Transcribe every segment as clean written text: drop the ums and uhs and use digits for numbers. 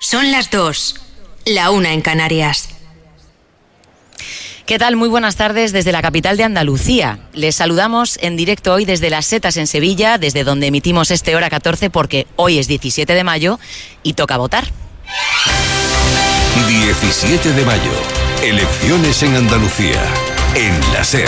Son las 2, la 1 en Canarias. ¿Qué tal? Muy buenas tardes desde la capital de Andalucía. Les saludamos en directo hoy desde Las Setas en Sevilla, desde donde emitimos Hora 14, porque hoy es 17 de mayo y toca votar. 17 de mayo, elecciones en Andalucía, en la SER.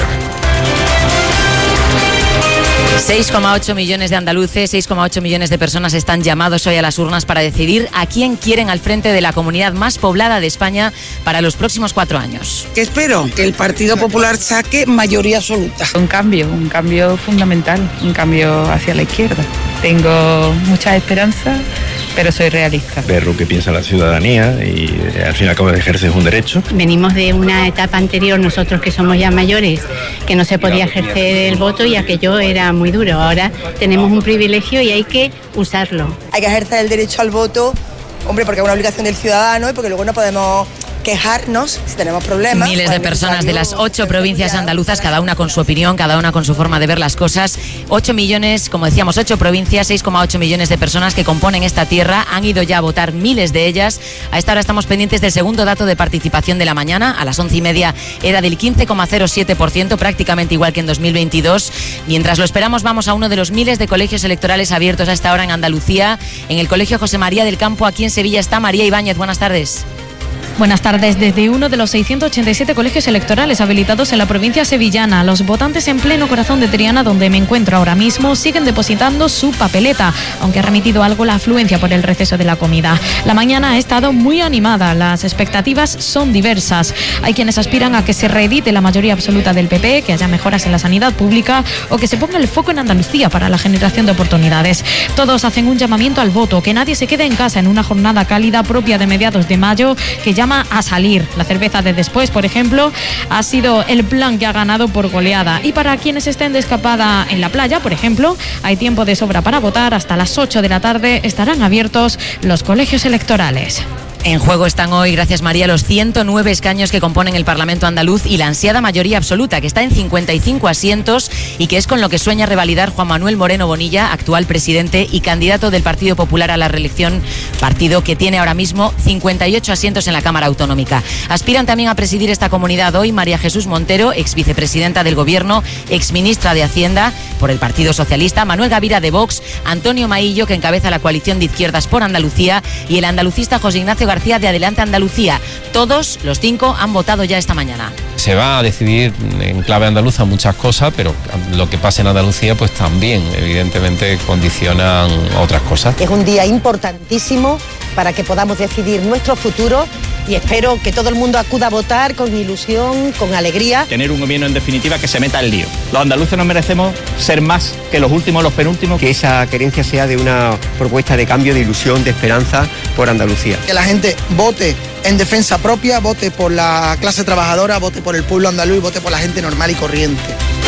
6,8 millones de andaluces, 6,8 millones de personas están llamados hoy a las urnas para decidir a quién quieren al frente de la comunidad más poblada de España para los próximos 4 años. ¿Qué espero? Que el Partido Popular saque mayoría absoluta. Un cambio fundamental, un cambio hacia la izquierda. Tengo mucha esperanza, pero soy realista. Ver lo que piensa la ciudadanía y al fin y al cabo ejerces un derecho. Venimos de una etapa anterior, nosotros que somos ya mayores, que no se podía ejercer el voto y aquello era muy duro. Ahora tenemos un privilegio y hay que usarlo. Hay que ejercer el derecho al voto, hombre, porque es una obligación del ciudadano y porque luego no podemos quejarnos si tenemos problemas. Miles de personas de las 8 provincias andaluzas, cada una con su opinión, cada una con su forma de ver las cosas. 8 millones, como decíamos, 8 provincias, 6,8 millones de personas que componen esta tierra. Han ido ya a votar miles de ellas. A esta hora estamos pendientes del segundo dato de participación de la mañana. A las 11:30 era del 15,07%, prácticamente igual que en 2022. Mientras lo esperamos, vamos a uno de los miles de colegios electorales abiertos a esta hora en Andalucía. En el Colegio José María del Campo, aquí en Sevilla, está María Ibáñez. Buenas tardes. Buenas tardes. Desde uno de los 687 colegios electorales habilitados en la provincia sevillana, los votantes en pleno corazón de Triana, donde me encuentro ahora mismo, siguen depositando su papeleta, aunque ha remitido algo la afluencia por el receso de la comida. La mañana ha estado muy animada, las expectativas son diversas. Hay quienes aspiran a que se reedite la mayoría absoluta del PP, que haya mejoras en la sanidad pública o que se ponga el foco en Andalucía para la generación de oportunidades. Todos hacen un llamamiento al voto, que nadie se quede en casa en una jornada cálida propia de mediados de mayo, que llama a salir. La cerveza de después, por ejemplo, ha sido el plan que ha ganado por goleada. Y para quienes estén de escapada en la playa, por ejemplo, hay tiempo de sobra para votar. Hasta las 8 de la tarde estarán abiertos los colegios electorales. En juego están hoy, gracias María, los 109 escaños que componen el Parlamento andaluz y la ansiada mayoría absoluta, que está en 55 asientos y que es con lo que sueña revalidar Juan Manuel Moreno Bonilla, actual presidente y candidato del Partido Popular a la reelección, partido que tiene ahora mismo 58 asientos en la Cámara Autonómica. Aspiran también a presidir esta comunidad hoy María Jesús Montero, ex vicepresidenta del Gobierno, ex ministra de Hacienda por el Partido Socialista, Manuel Gavira de Vox, Antonio Maillo, que encabeza la coalición de izquierdas por Andalucía, y el andalucista José Ignacio García de Adelante Andalucía. Todos los 5 han votado ya esta mañana. Se va a decidir en clave andaluza muchas cosas, pero lo que pasa en Andalucía pues también evidentemente condicionan otras cosas. Es un día importantísimo para que podamos decidir nuestro futuro y espero que todo el mundo acuda a votar con ilusión, con alegría. Tener un gobierno en definitiva que se meta al lío. Los andaluces nos merecemos ser más que los últimos, los penúltimos. Que esa querencia sea de una propuesta de cambio, de ilusión, de esperanza por Andalucía. Que la gente vote en defensa propia, vote por la clase trabajadora, vote por el pueblo andaluz, vote por la gente normal y corriente.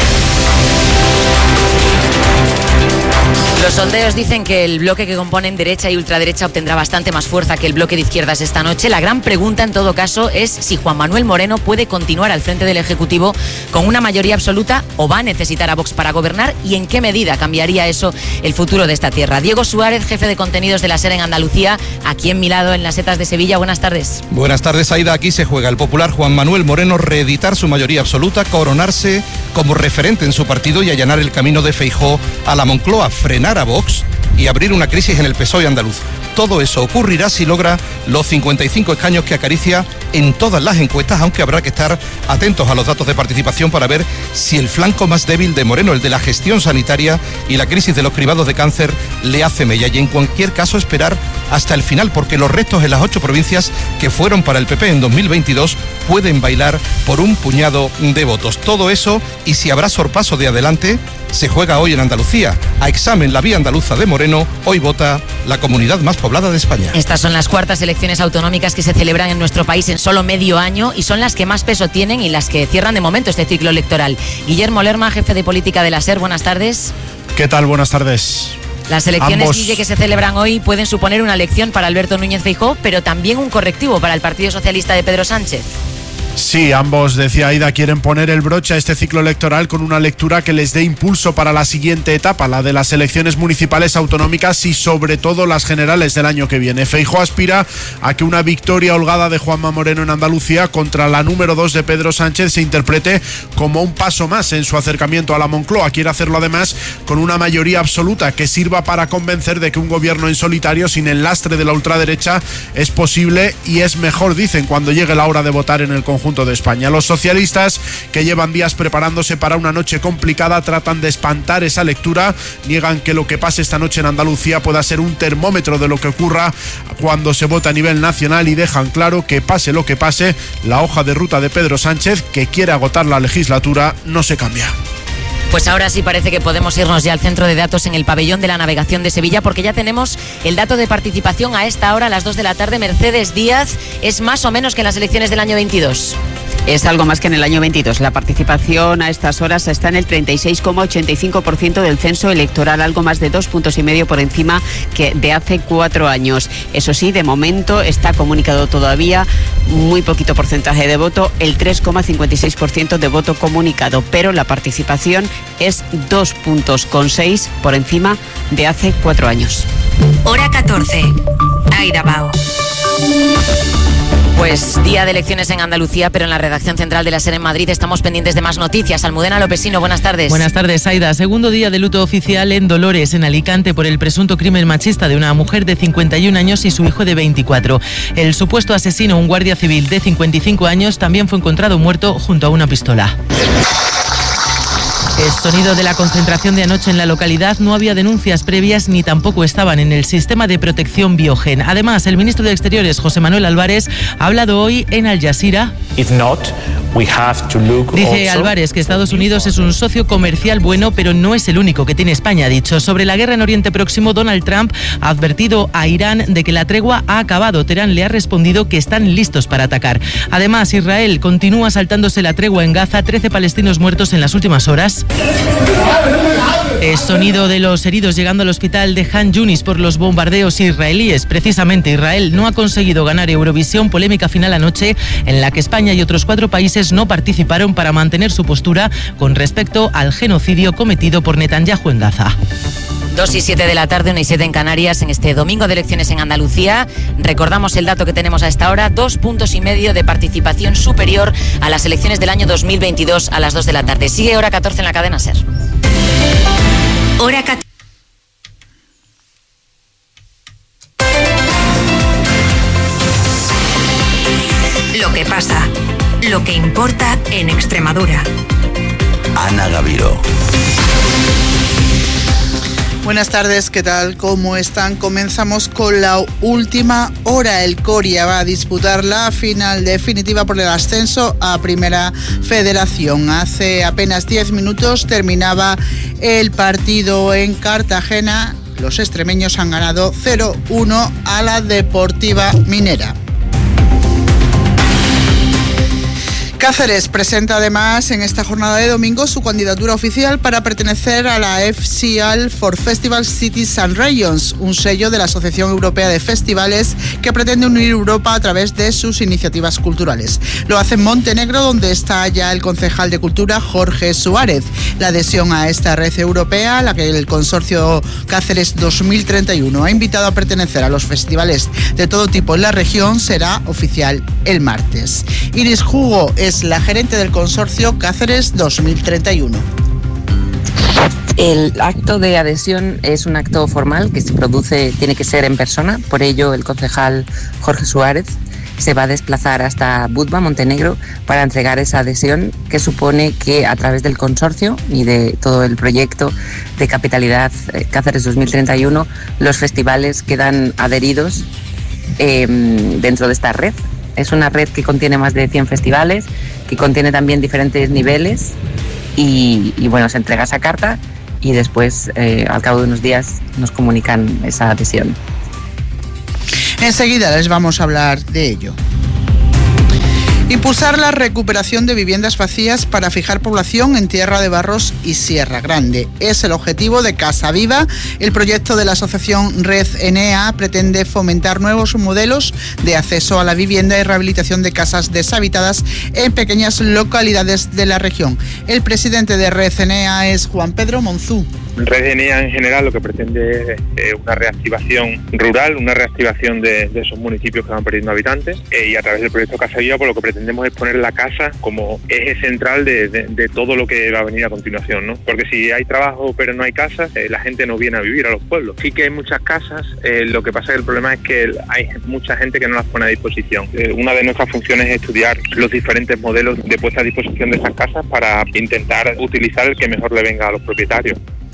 Los sondeos dicen que el bloque que componen derecha y ultraderecha obtendrá bastante más fuerza que el bloque de izquierdas esta noche. La gran pregunta, en todo caso, es si Juan Manuel Moreno puede continuar al frente del Ejecutivo con una mayoría absoluta o va a necesitar a Vox para gobernar y en qué medida cambiaría eso el futuro de esta tierra. Diego Suárez, jefe de contenidos de la SER en Andalucía, aquí en mi lado, en Las Setas de Sevilla. Buenas tardes. Buenas tardes, Aida. Aquí se juega el popular Juan Manuel Moreno reeditar su mayoría absoluta, coronarse como referente en su partido y allanar el camino de Feijóo a la Moncloa, frenar a Vox y abrir una crisis en el PSOE andaluz. Todo eso ocurrirá si logra los 55 escaños que acaricia en todas las encuestas, aunque habrá que estar atentos a los datos de participación para ver si el flanco más débil de Moreno, el de la gestión sanitaria y la crisis de los cribados de cáncer, le hace mella. Y en cualquier caso esperar hasta el final, porque los restos en las 8 provincias que fueron para el PP en 2022 pueden bailar por un puñado de votos. Todo eso, y si habrá sorpaso de adelante, se juega hoy en Andalucía. A examen la vía andaluza de Moreno, hoy vota la comunidad más poblada de España. Estas son las cuartas elecciones autonómicas que se celebran en nuestro país en solo medio año y son las que más peso tienen y las que cierran de momento este ciclo electoral. Guillermo Lerma, jefe de política de la SER, buenas tardes. ¿Qué tal? Buenas tardes. Las elecciones, Guille, que se celebran hoy pueden suponer una lección para Alberto Núñez Feijóo, pero también un correctivo para el Partido Socialista de Pedro Sánchez. Sí, ambos, decía Aida, quieren poner el broche a este ciclo electoral con una lectura que les dé impulso para la siguiente etapa, la de las elecciones municipales, autonómicas y sobre todo las generales del año que viene. Feijóo aspira a que una victoria holgada de Juanma Moreno en Andalucía contra la número 2 de Pedro Sánchez se interprete como un paso más en su acercamiento a la Moncloa. Quiere hacerlo además con una mayoría absoluta que sirva para convencer de que un gobierno en solitario sin el lastre de la ultraderecha es posible y es mejor, dicen, cuando llegue la hora de votar en el conjunto de España. Los socialistas, que llevan días preparándose para una noche complicada, tratan de espantar esa lectura, niegan que lo que pase esta noche en Andalucía pueda ser un termómetro de lo que ocurra cuando se vota a nivel nacional y dejan claro que pase lo que pase, la hoja de ruta de Pedro Sánchez, que quiere agotar la legislatura, no se cambia. Pues ahora sí parece que podemos irnos ya al centro de datos en el pabellón de la navegación de Sevilla, porque ya tenemos el dato de participación a esta hora, a las 2 de la tarde. Mercedes Díaz, ¿es más o menos que en las elecciones del año 22? Es algo más que en el año 22. La participación a estas horas está en el 36,85% del censo electoral, algo más de 2,5 puntos por encima que de hace 4 años. Eso sí, de momento está comunicado todavía muy poquito porcentaje de voto, el 3,56% de voto comunicado, pero la participación es 2,6 puntos por encima de hace 4 años. Hora 14. Aida Bao. Pues día de elecciones en Andalucía, pero en la redacción central de la SER en Madrid estamos pendientes de más noticias. Almudena Lopesino, buenas tardes. Buenas tardes, Aida. Segundo día de luto oficial en Dolores, en Alicante, por el presunto crimen machista de una mujer de 51 años y su hijo de 24. El supuesto asesino, un guardia civil de 55 años, también fue encontrado muerto junto a una pistola. El sonido de la concentración de anoche en la localidad. No había denuncias previas ni tampoco estaban en el sistema de protección Biogen. Además, el ministro de Exteriores, José Manuel Álvarez, ha hablado hoy en Al Jazeera. Dice Álvarez que Estados Unidos es un socio comercial bueno, pero no es el único que tiene España, ha dicho. Sobre la guerra en Oriente Próximo, Donald Trump ha advertido a Irán de que la tregua ha acabado. Teherán le ha respondido que están listos para atacar. Además, Israel continúa saltándose la tregua en Gaza, 13 palestinos muertos en las últimas horas. El sonido de los heridos llegando al hospital de Han Yunis por los bombardeos israelíes. Precisamente Israel no ha conseguido ganar Eurovisión, polémica final anoche en la que España y otros 4 países no participaron para mantener su postura con respecto al genocidio cometido por Netanyahu en Gaza. 2:07 de la tarde, 1:07 en Canarias, en este domingo de elecciones en Andalucía. Recordamos el dato que tenemos a esta hora, 2,5 puntos de participación superior a las elecciones del año 2022 a las 2 de la tarde. Sigue Hora 14 en la cadena SER. Hora 14. Lo que pasa, lo que importa en Extremadura. Ana Gaviró. Buenas tardes, ¿qué tal? ¿Cómo están? Comenzamos con la última hora. El Coria va a disputar la final definitiva por el ascenso a Primera Federación. Hace apenas 10 minutos terminaba el partido en Cartagena. Los extremeños han ganado 0-1 a la Deportiva Minera. Cáceres presenta además en esta jornada de domingo su candidatura oficial para pertenecer a la FCL for Festival Cities and Regions, un sello de la Asociación Europea de Festivales que pretende unir Europa a través de sus iniciativas culturales. Lo hace en Montenegro, donde está ya el concejal de Cultura Jorge Suárez. La adhesión a esta red europea, a la que el consorcio Cáceres 2031 ha invitado a pertenecer a los festivales de todo tipo en la región, será oficial el martes. Iris Hugo es la gerente del consorcio Cáceres 2031. El acto de adhesión es un acto formal que se produce, tiene que ser en persona, por ello el concejal Jorge Suárez se va a desplazar hasta Budva, Montenegro, para entregar esa adhesión que supone que a través del consorcio y de todo el proyecto de capitalidad Cáceres 2031, los festivales quedan adheridos dentro de esta red. Es una red que contiene más de 100 festivales, que contiene también diferentes niveles y bueno, se entrega esa carta y después, al cabo de unos días, nos comunican esa adhesión. Enseguida les vamos a hablar de ello. Impulsar la recuperación de viviendas vacías para fijar población en Tierra de Barros y Sierra Grande. Es el objetivo de Casa Viva. El proyecto de la asociación Red Enea pretende fomentar nuevos modelos de acceso a la vivienda y rehabilitación de casas deshabitadas en pequeñas localidades de la región. El presidente de Red Enea es Juan Pedro Monzú. Red Enea en general lo que pretende es una reactivación rural, una reactivación de esos municipios que van perdiendo habitantes, y a través del proyecto Casa Viva pues lo que pretendemos es poner la casa como eje central de todo lo que va a venir a continuación, ¿no? Porque si hay trabajo pero no hay casas, la gente no viene a vivir a los pueblos. Sí que hay muchas casas, lo que pasa es que el problema es que hay mucha gente que no las pone a disposición. Una de nuestras funciones es estudiar los diferentes modelos de puesta a disposición de esas casas para intentar utilizar el que mejor le venga a los propietarios.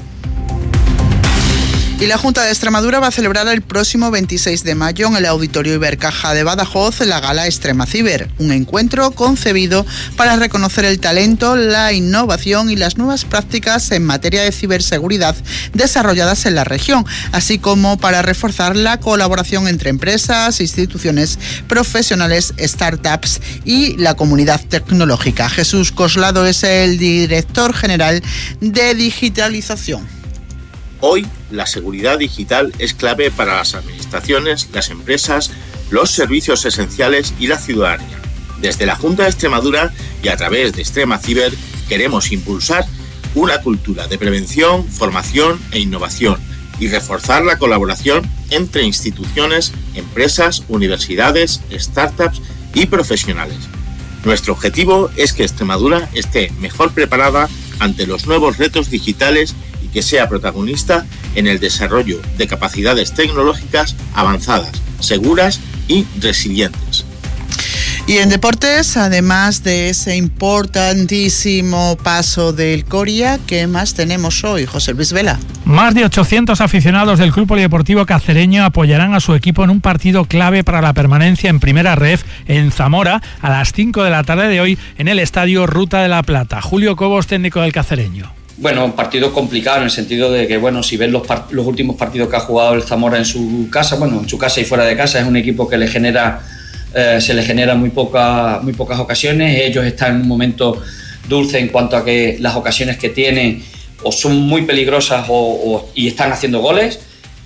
Y la Junta de Extremadura va a celebrar el próximo 26 de mayo en el Auditorio Ibercaja de Badajoz la Gala Extrema Ciber, un encuentro concebido para reconocer el talento, la innovación y las nuevas prácticas en materia de ciberseguridad desarrolladas en la región, así como para reforzar la colaboración entre empresas, instituciones profesionales, startups y la comunidad tecnológica. Jesús Coslado es el director general de digitalización. Hoy, la seguridad digital es clave para las administraciones, las empresas, los servicios esenciales y la ciudadanía. Desde la Junta de Extremadura y a través de Extrema Ciber queremos impulsar una cultura de prevención, formación e innovación y reforzar la colaboración entre instituciones, empresas, universidades, startups y profesionales. Nuestro objetivo es que Extremadura esté mejor preparada ante los nuevos retos digitales y que sea protagonista en el desarrollo de capacidades tecnológicas avanzadas, seguras y resilientes. Y en deportes, además de ese importantísimo paso del Coria, ¿qué más tenemos hoy, José Luis Vela? Más de 800 aficionados del Club Polideportivo Cacereño apoyarán a su equipo en un partido clave para la permanencia en Primera Ref en Zamora a las 5 de la tarde de hoy en el Estadio Ruta de la Plata. Julio Cobos, técnico del Cacereño. Bueno, un partido complicado en el sentido de que, bueno, si ves los últimos partidos que ha jugado el Zamora en su casa, bueno, en su casa y fuera de casa, es un equipo que se le genera muy pocas ocasiones. Ellos están en un momento dulce en cuanto a que las ocasiones que tienen o son muy peligrosas y están haciendo goles.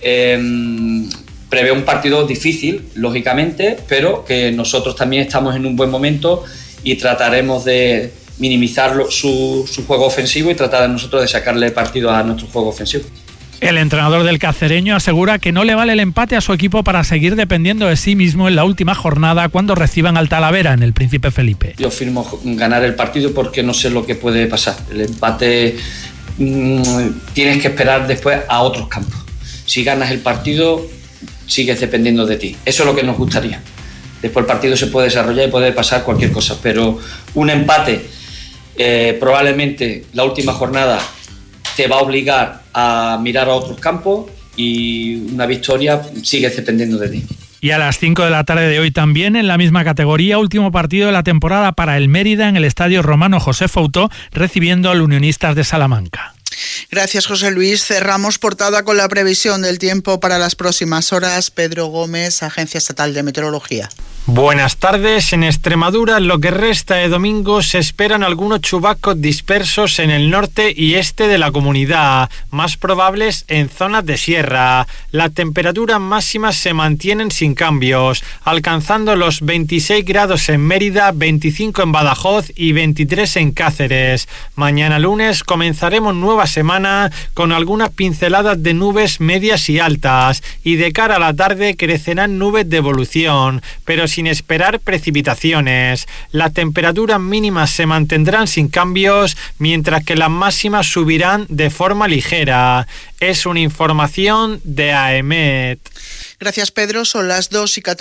Prevé un partido difícil, lógicamente, pero que nosotros también estamos en un buen momento y trataremos de minimizar su juego ofensivo y tratar nosotros de sacarle partido a nuestro juego ofensivo. El entrenador del Cacereño asegura que no le vale el empate a su equipo para seguir dependiendo de sí mismo en la última jornada cuando reciban al Talavera en el Príncipe Felipe. Yo firmo ganar el partido porque no sé lo que puede pasar. El empate tienes que esperar después a otros campos. Si ganas el partido, sigues dependiendo de ti. Eso es lo que nos gustaría. Después el partido se puede desarrollar y puede pasar cualquier cosa, pero un empate, probablemente la última jornada te va a obligar a mirar a otros campos y una victoria sigues dependiendo de ti. Y a las 5 de la tarde de hoy también, en la misma categoría, último partido de la temporada para el Mérida en el Estadio Romano José Foutó, recibiendo al Unionistas de Salamanca. Gracias, José Luis. Cerramos portada con la previsión del tiempo para las próximas horas. Pedro Gómez, Agencia Estatal de Meteorología. Buenas tardes. En Extremadura, en lo que resta de domingo, se esperan algunos chubascos dispersos en el norte y este de la comunidad, más probables en zonas de sierra. Las temperaturas máximas se mantienen sin cambios, alcanzando los 26 grados en Mérida, 25 en Badajoz y 23 en Cáceres. Mañana lunes comenzaremos nueva semana con algunas pinceladas de nubes medias y altas, y de cara a la tarde crecerán nubes de evolución, pero sin esperar precipitaciones. Las temperaturas mínimas se mantendrán sin cambios, mientras que las máximas subirán de forma ligera. Es una información de AEMET. Gracias, Pedro. Son las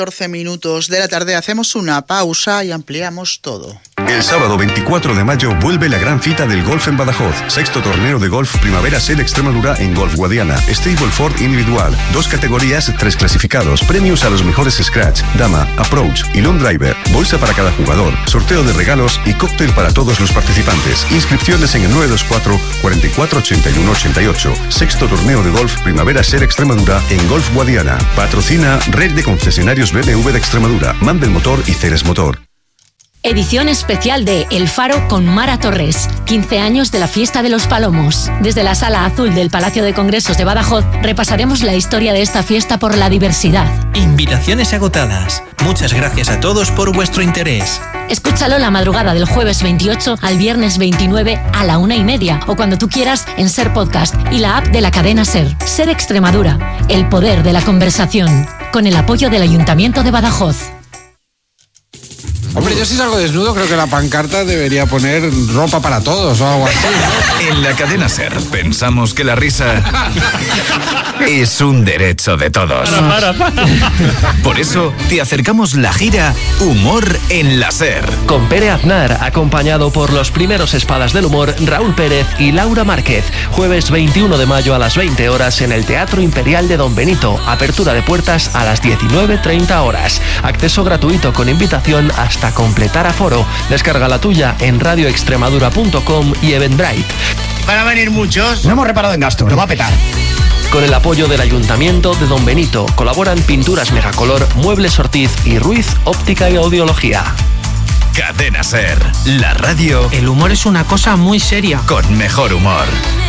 2:14 de la tarde. Hacemos una pausa y ampliamos todo. El sábado 24 de mayo vuelve la gran cita del golf en Badajoz. Sexto torneo de golf Primavera Sede Extremadura en Golf Guadiana. Stableford individual. 2 categorías, 3 clasificados. Premios a los mejores Scratch, Dama, Approach y Long Driver. Bolsa para cada jugador. Sorteo de regalos y cóctel para todos los participantes. Inscripciones en el 924 44 81 88. Sexto torneo de golf Primavera Sede Extremadura en Golf Guadiana. Patrocina Red de Concesionarios BMW de Extremadura, Mandel Motor y Ceres Motor. Edición especial de El Faro con Mara Torres. 15 años de la Fiesta de los Palomos. Desde la Sala Azul del Palacio de Congresos de Badajoz repasaremos la historia de esta fiesta por la diversidad. Invitaciones agotadas. Muchas gracias a todos por vuestro interés. Escúchalo la madrugada del jueves 28 al viernes 29 a la 1:30 o cuando tú quieras en Ser Podcast y la app de la cadena Ser. Ser Extremadura. El poder de la conversación. Con el apoyo del Ayuntamiento de Badajoz. Hombre, yo si salgo desnudo creo que la pancarta debería poner ropa para todos o algo así, ¿no? En la cadena SER pensamos que la risa es un derecho de todos. Para. Por eso te acercamos la gira Humor en la SER. Con Pere Aznar, acompañado por los primeros espadas del humor, Raúl Pérez y Laura Márquez. Jueves 21 de mayo a las 20 horas en el Teatro Imperial de Don Benito. Apertura de puertas a las 19:30 horas. Acceso gratuito con invitación hasta completar aforo. Descarga la tuya en radioextremadura.com y Eventbrite. Van a venir muchos. No hemos reparado en gasto, lo va a petar. Con el apoyo del Ayuntamiento de Don Benito colaboran Pinturas Megacolor, Muebles Ortiz y Ruiz Óptica y Audiología. Cadena SER, la radio. El humor es una cosa muy seria. Con mejor humor.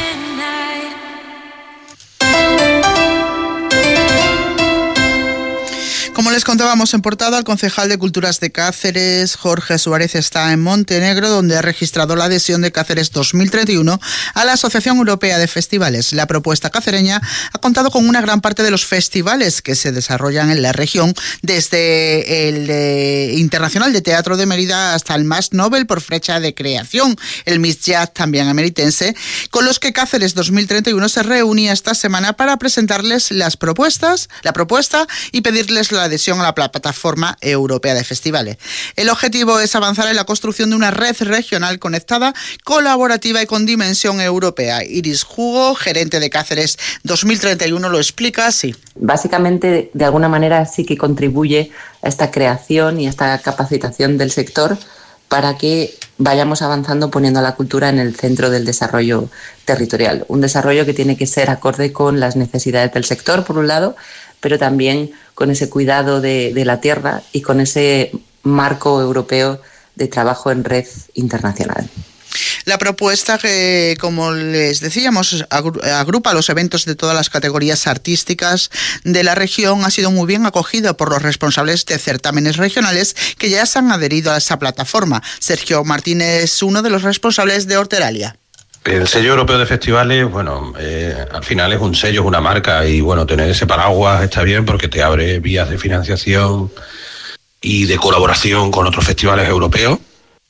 Como les contábamos en portada, el concejal de Culturas de Cáceres, Jorge Suárez, está en Montenegro, donde ha registrado la adhesión de Cáceres 2031 a la Asociación Europea de Festivales. La propuesta cacereña ha contado con una gran parte de los festivales que se desarrollan en la región, desde el Internacional de Teatro de Mérida hasta el más Nobel por fecha de creación, el Miss Jazz, también ameritense, con los que Cáceres 2031 se reunía esta semana para presentarles la propuesta y pedirles la adhesión a la plataforma europea de festivales. El objetivo es avanzar en la construcción de una red regional conectada, colaborativa y con dimensión europea. Iris Hugo, gerente de Cáceres 2031, lo explica así. Básicamente, de alguna manera sí que contribuye a esta creación y a esta capacitación del sector para que vayamos avanzando poniendo a la cultura en el centro del desarrollo territorial. Un desarrollo que tiene que ser acorde con las necesidades del sector, por un lado, pero también con ese cuidado de la tierra y con ese marco europeo de trabajo en red internacional. La propuesta, que, como les decíamos, agrupa los eventos de todas las categorías artísticas de la región, ha sido muy bien acogida por los responsables de certámenes regionales que ya se han adherido a esa plataforma. Sergio Martínez es uno de los responsables de Horteralia. El sello europeo de festivales, bueno, al final es un sello, es una marca, y bueno, tener ese paraguas está bien porque te abre vías de financiación y de colaboración con otros festivales europeos.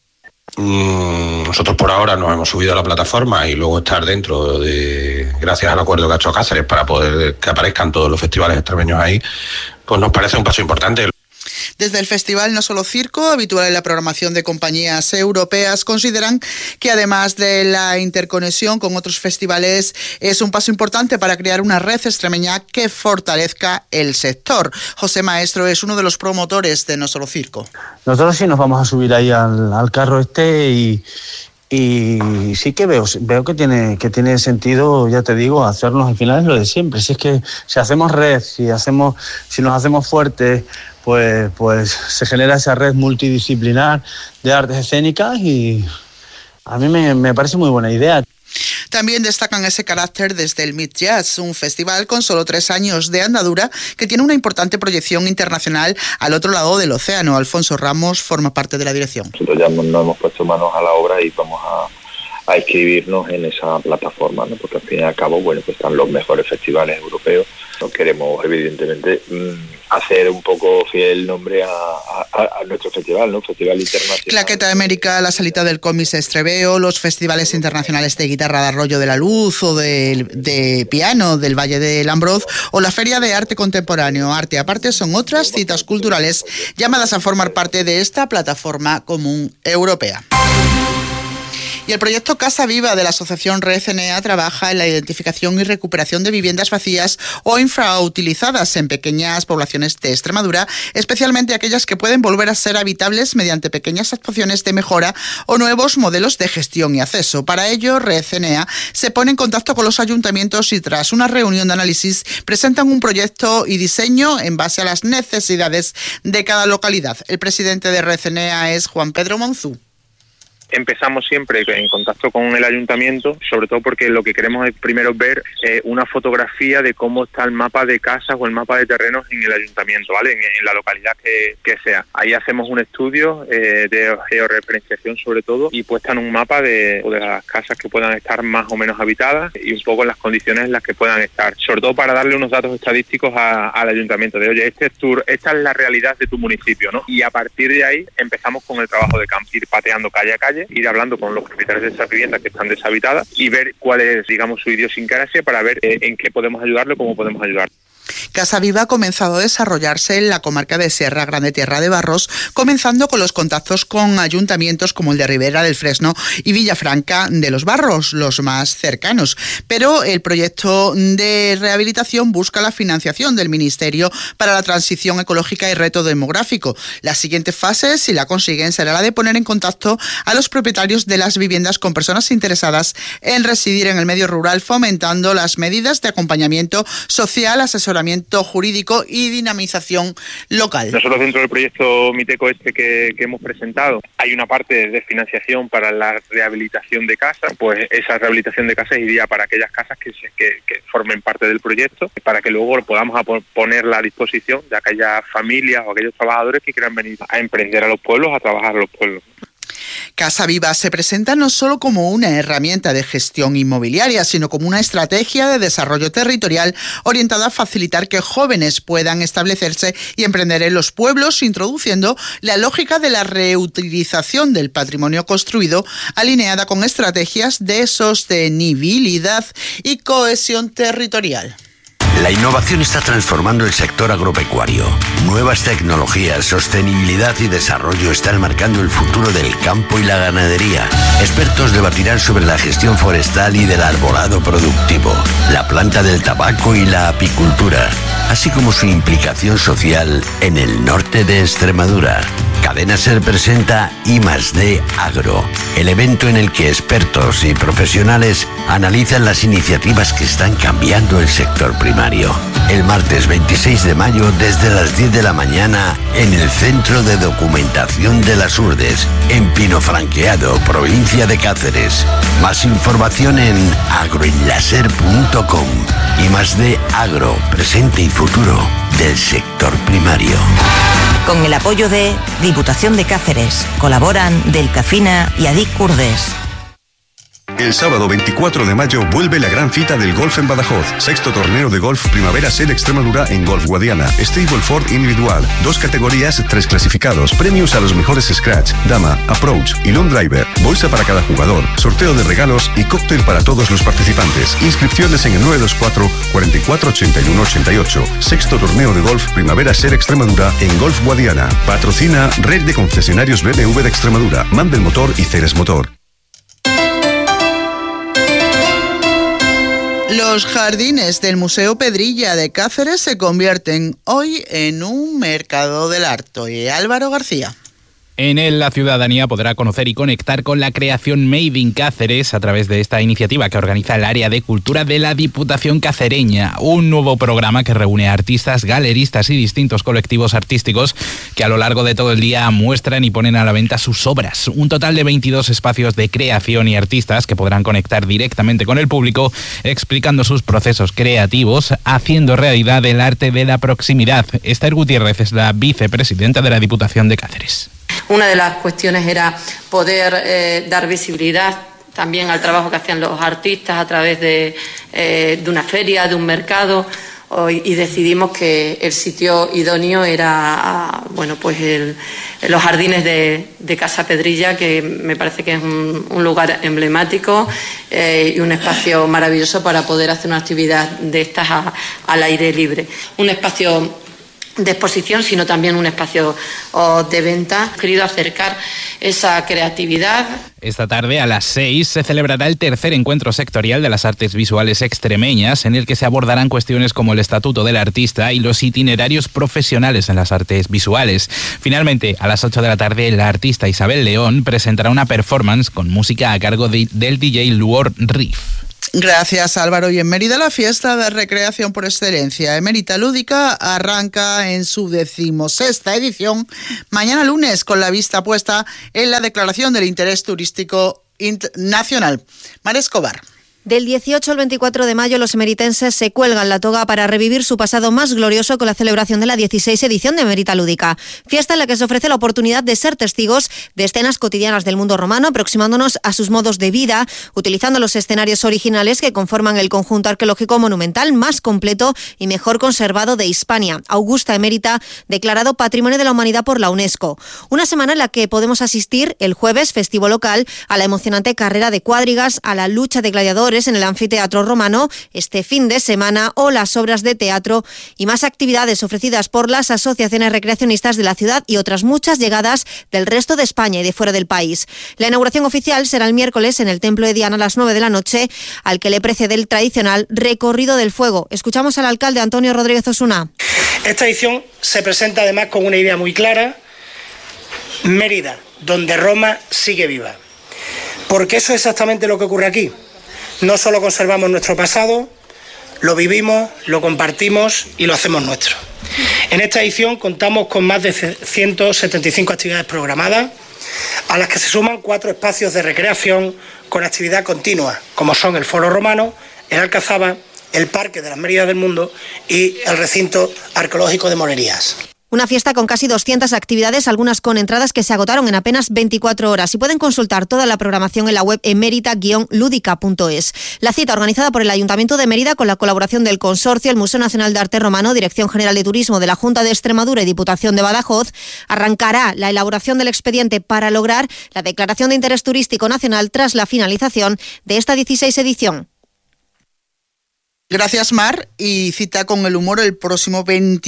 Nosotros por ahora nos hemos subido a la plataforma y luego estar dentro gracias al acuerdo que ha hecho Cáceres para poder que aparezcan todos los festivales extremeños ahí, pues nos parece un paso importante. Desde el Festival No Solo Circo, habitual en la programación de compañías europeas, consideran que además de la interconexión con otros festivales es un paso importante para crear una red extremeña que fortalezca el sector. José Maestro es uno de los promotores de No Solo Circo. Nosotros sí nos vamos a subir ahí al carro y sí que veo que tiene sentido, ya te digo, hacernos al final es lo de siempre. Si es que si hacemos red, si nos hacemos fuertes, pues se genera esa red multidisciplinar de artes escénicas y a mí me parece muy buena idea. También destacan ese carácter desde el Miss Jazz, un festival con solo 3 años de andadura que tiene una importante proyección internacional al otro lado del océano. Alfonso Ramos forma parte de la dirección. Nosotros ya nos hemos puesto manos a la obra y vamos a inscribirnos en esa plataforma, ¿no? Porque al fin y al cabo, bueno, pues están los mejores festivales europeos. No queremos, evidentemente, hacer un poco fiel nombre a nuestro festival, ¿no? Festival internacional. Claqueta de América, la Salita del Comis Estreveo, los festivales internacionales de guitarra de Arroyo de la Luz o de piano del Valle del Ambroz o la Feria de Arte Contemporáneo. Arte Aparte son otras citas culturales llamadas a formar parte de esta plataforma común europea. Y el proyecto Casa Viva de la asociación Red CNEA trabaja en la identificación y recuperación de viviendas vacías o infrautilizadas en pequeñas poblaciones de Extremadura, especialmente aquellas que pueden volver a ser habitables mediante pequeñas actuaciones de mejora o nuevos modelos de gestión y acceso. Para ello, Red CNEA se pone en contacto con los ayuntamientos y tras una reunión de análisis presentan un proyecto y diseño en base a las necesidades de cada localidad. El presidente de Red CNEA es Juan Pedro Monzú. Empezamos siempre en contacto con el ayuntamiento, sobre todo porque lo que queremos es primero ver una fotografía de cómo está el mapa de casas o el mapa de terrenos en el ayuntamiento, ¿vale? En la localidad que sea. Ahí hacemos un estudio de georreferenciación sobre todo y puesta en un mapa de las casas que puedan estar más o menos habitadas y un poco en las condiciones en las que puedan estar, sobre todo para darle unos datos estadísticos al ayuntamiento de, oye, esta es la realidad de tu municipio, ¿no? Y a partir de ahí empezamos con el trabajo de campo, ir pateando calle a calle, ir hablando con los propietarios de esas viviendas que están deshabitadas y ver cuál es, digamos, su idiosincrasia para ver en qué podemos ayudarlo, cómo podemos ayudar. Casa Viva ha comenzado a desarrollarse en la comarca de Sierra Grande Tierra de Barros, comenzando con los contactos con ayuntamientos como el de Ribera del Fresno y Villafranca de los Barros, los más cercanos. Pero el proyecto de rehabilitación busca la financiación del Ministerio para la Transición Ecológica y Reto Demográfico. La siguiente fase, si la consiguen, será la de poner en contacto a los propietarios de las viviendas con personas interesadas en residir en el medio rural, fomentando las medidas de acompañamiento social, asesoramiento jurídico y dinamización local. Nosotros dentro del proyecto Miteco que hemos presentado hay una parte de financiación para la rehabilitación de casas, pues esa rehabilitación de casas iría para aquellas casas que formen parte del proyecto, para que luego podamos ponerla a disposición de aquellas familias o aquellos trabajadores que quieran venir a emprender a los pueblos, a trabajar a los pueblos. Casa Viva se presenta no solo como una herramienta de gestión inmobiliaria, sino como una estrategia de desarrollo territorial orientada a facilitar que jóvenes puedan establecerse y emprender en los pueblos, introduciendo la lógica de la reutilización del patrimonio construido, alineada con estrategias de sostenibilidad y cohesión territorial. La innovación está transformando el sector agropecuario. Nuevas tecnologías, sostenibilidad y desarrollo están marcando el futuro del campo y la ganadería. Expertos debatirán sobre la gestión forestal y del arbolado productivo, la planta del tabaco y la apicultura, así como su implicación social en el norte de Extremadura. Cadena SER presenta I+D Agro, el evento en el que expertos y profesionales analizan las iniciativas que están cambiando el sector primario. El martes 26 de mayo desde las 10 de la mañana en el Centro de Documentación de las Urdes, en Pinofranqueado, provincia de Cáceres. Más información en agroenlaser.com. I+D Agro, presente y futuro del sector primario. Con el apoyo de Diputación de Cáceres, colaboran Delcafina y Adic Curdes. El sábado 24 de mayo vuelve la gran cita del golf en Badajoz. Sexto torneo de golf Primavera SED Extremadura en Golf Guadiana. Stableford individual. 2 categorías, 3 clasificados. Premios a los mejores scratch, dama, approach y long driver. Bolsa para cada jugador. Sorteo de regalos y cóctel para todos los participantes. Inscripciones en el 924 44 81 88. Sexto torneo de golf Primavera SED Extremadura en Golf Guadiana. Patrocina Red de Concesionarios BMW de Extremadura. Mandel Motor y Ceres Motor. Los jardines del Museo Pedrilla de Cáceres se convierten hoy en un mercado del arte. Y Álvaro García. En él la ciudadanía podrá conocer y conectar con la creación Made in Cáceres a través de esta iniciativa que organiza el área de cultura de la Diputación cacereña. Un nuevo programa que reúne a artistas, galeristas y distintos colectivos artísticos que a lo largo de todo el día muestran y ponen a la venta sus obras. Un total de 22 espacios de creación y artistas que podrán conectar directamente con el público explicando sus procesos creativos, haciendo realidad el arte de la proximidad. Esther Gutiérrez es la vicepresidenta de la Diputación de Cáceres. Una de las cuestiones era poder dar visibilidad también al trabajo que hacían los artistas a través de una feria, de un mercado, y decidimos que el sitio idóneo era los jardines de Casa Pedrilla, que me parece que es un lugar emblemático y un espacio maravilloso para poder hacer una actividad de estas al aire libre. Un espacio de exposición, sino también un espacio de venta. He querido acercar esa creatividad. Esta tarde a las 6 se celebrará el tercer encuentro sectorial de las artes visuales extremeñas, en el que se abordarán cuestiones como el estatuto del artista y los itinerarios profesionales en las artes visuales. Finalmente, a las 8 de la tarde, la artista Isabel León presentará una performance con música a cargo del DJ Luor Riff. Gracias, Álvaro. Y en Mérida, la fiesta de recreación por excelencia Emérita Lúdica arranca en su 16ª edición mañana lunes, con la vista puesta en la declaración del interés turístico nacional. María Escobar. Del 18 al 24 de mayo, los emeritenses se cuelgan la toga para revivir su pasado más glorioso con la celebración de la 16ª edición de Emérita Lúdica. Fiesta en la que se ofrece la oportunidad de ser testigos de escenas cotidianas del mundo romano, aproximándonos a sus modos de vida, utilizando los escenarios originales que conforman el conjunto arqueológico monumental más completo y mejor conservado de Hispania, Augusta Emérita, declarado Patrimonio de la Humanidad por la UNESCO. Una semana en la que podemos asistir el jueves, festivo local, a la emocionante carrera de cuadrigas, a la lucha de gladiadores en el anfiteatro romano este fin de semana, o las obras de teatro y más actividades ofrecidas por las asociaciones recreacionistas de la ciudad y otras muchas llegadas del resto de España y de fuera del país. La inauguración oficial será el miércoles en el Templo de Diana a las 9 de la noche, al que le precede el tradicional recorrido del fuego. Escuchamos al alcalde Antonio Rodríguez Osuna. Esta edición se presenta además con una idea muy clara: Mérida, donde Roma sigue viva. Porque eso es exactamente lo que ocurre aquí. No solo conservamos nuestro pasado, lo vivimos, lo compartimos y lo hacemos nuestro. En esta edición contamos con más de 175 actividades programadas, a las que se suman 4 espacios de recreación con actividad continua, como son el Foro Romano, el Alcazaba, el Parque de las Méridas del Mundo y el Recinto Arqueológico de Morerías. Una fiesta con casi 200 actividades, algunas con entradas que se agotaron en apenas 24 horas. Y pueden consultar toda la programación en la web emerita-ludica.es. La cita, organizada por el Ayuntamiento de Mérida con la colaboración del Consorcio, el Museo Nacional de Arte Romano, Dirección General de Turismo de la Junta de Extremadura y Diputación de Badajoz, arrancará la elaboración del expediente para lograr la declaración de interés turístico nacional tras la finalización de esta 16ª edición. Gracias, Mar. Y cita con el humor el próximo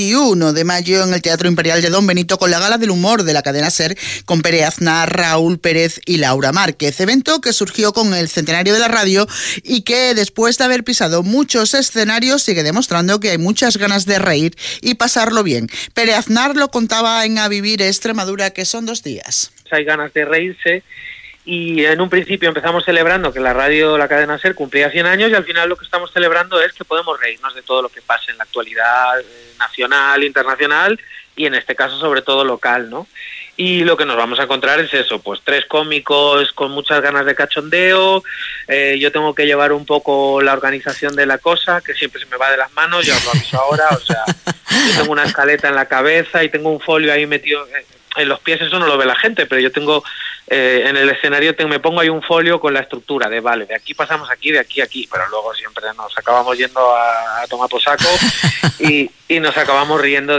21 de mayo en el Teatro Imperial de Don Benito, con la Gala del Humor de la cadena SER, con Pere Aznar, Raúl Pérez y Laura Márquez. Evento que surgió con el centenario de la radio y que, después de haber pisado muchos escenarios, sigue demostrando que hay muchas ganas de reír y pasarlo bien. Pere Aznar lo contaba en A Vivir Extremadura, que son 2 días. Hay ganas de reírse. Y en un principio empezamos celebrando que la radio, la cadena SER, cumplía 100 años, y al final lo que estamos celebrando es que podemos reírnos de todo lo que pasa en la actualidad nacional, internacional y en este caso sobre todo local, ¿no? Y lo que nos vamos a encontrar es eso, pues 3 cómicos con muchas ganas de cachondeo. Yo tengo que llevar un poco la organización de la cosa, que siempre se me va de las manos, ya os lo aviso ahora. O sea, yo tengo una escaleta en la cabeza y tengo un folio ahí metido en los pies. Eso no lo ve la gente, pero yo tengo en el escenario me pongo ahí un folio con la estructura de vale, de aquí pasamos aquí, de aquí a aquí, pero luego siempre nos acabamos yendo a tomar por saco y nos acabamos riendo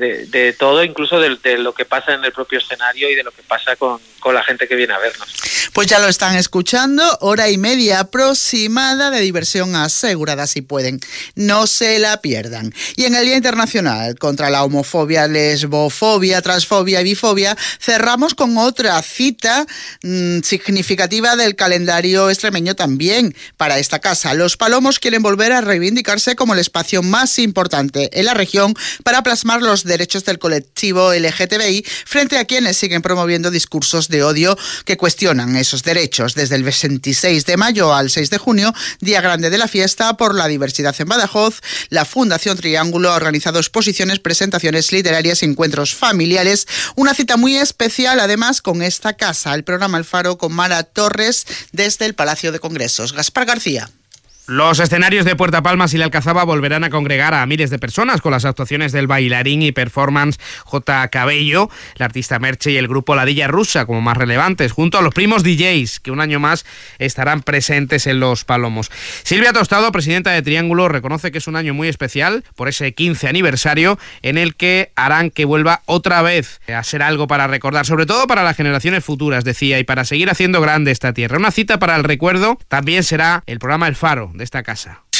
de todo, incluso de lo que pasa en el propio escenario y de lo que pasa con la gente que viene a vernos. Pues ya lo están escuchando, 1:30 aproximada de diversión asegurada si pueden. No se la pierdan. Y en el Día Internacional contra la homofobia, lesbofobia, transfobia y bifobia, cerramos con otra cita significativa del calendario extremeño también para esta casa. Los Palomos quieren volver a reivindicarse como el espacio más importante en la región para plasmar los derechos del colectivo LGTBI frente a quienes siguen promoviendo discursos de odio que cuestionan esos derechos. Desde el 26 de mayo al 6 de junio, día grande de la fiesta por la diversidad en Badajoz, la Fundación Triángulo ha organizado exposiciones, presentaciones literarias y encuentros familiares. Una cita muy especial además con esta casa, el programa El Faro con Mara Torres desde el Palacio de Congresos. Gaspar García. Los escenarios de Puerta Palmas y la Alcazaba volverán a congregar a miles de personas con las actuaciones del bailarín y performance J. Cabello, la artista Merche y el grupo Ladilla Rusa como más relevantes, junto a los primos DJs que un año más estarán presentes en Los Palomos. Silvia Tostado, presidenta de Triángulo, reconoce que es un año muy especial por ese 15 aniversario en el que harán que vuelva otra vez a ser algo para recordar, sobre todo para las generaciones futuras, decía, y para seguir haciendo grande esta tierra. Una cita para el recuerdo también será el programa El Faro de esta casa.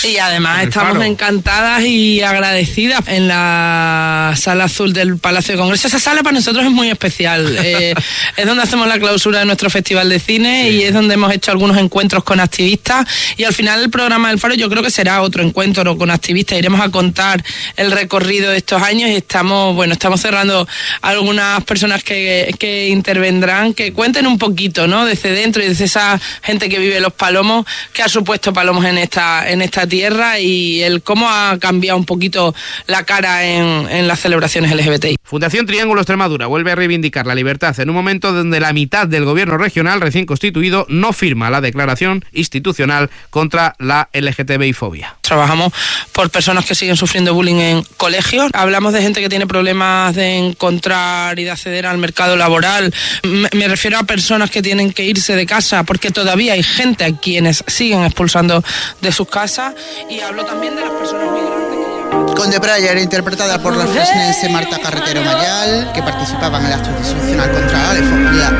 Y además estamos encantadas y agradecidas en la sala azul del Palacio de Congreso. Esa sala para nosotros es muy especial. Es donde hacemos la clausura de nuestro Festival de Cine y es donde hemos hecho algunos encuentros con activistas, y al final el programa del Faro yo creo que será otro encuentro con activistas. Iremos a contar el recorrido de estos años y estamos cerrando algunas personas que intervendrán, que cuenten un poquito, ¿no?, desde dentro y desde esa gente que vive los Palomos, que ha supuesto Palomos en esta tierra y el cómo ha cambiado un poquito la cara en las celebraciones LGBTI. Fundación Triángulo Extremadura vuelve a reivindicar la libertad en un momento donde la mitad del gobierno regional recién constituido no firma la declaración institucional contra la LGTBI-fobia. Trabajamos por personas que siguen sufriendo bullying en colegios. Hablamos de gente que tiene problemas de encontrar y de acceder al mercado laboral. Me refiero a personas que tienen que irse de casa porque todavía hay gente a quienes siguen expulsando de sus casas. Y hablo también de las personas migrantes que... Conde Prayer, interpretada por la fresnense Marta Carretero Mayal, que participaban en el acto institucional contra la lesfobia.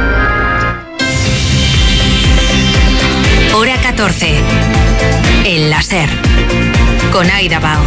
Hora 14. El láser. Con Aira Bao.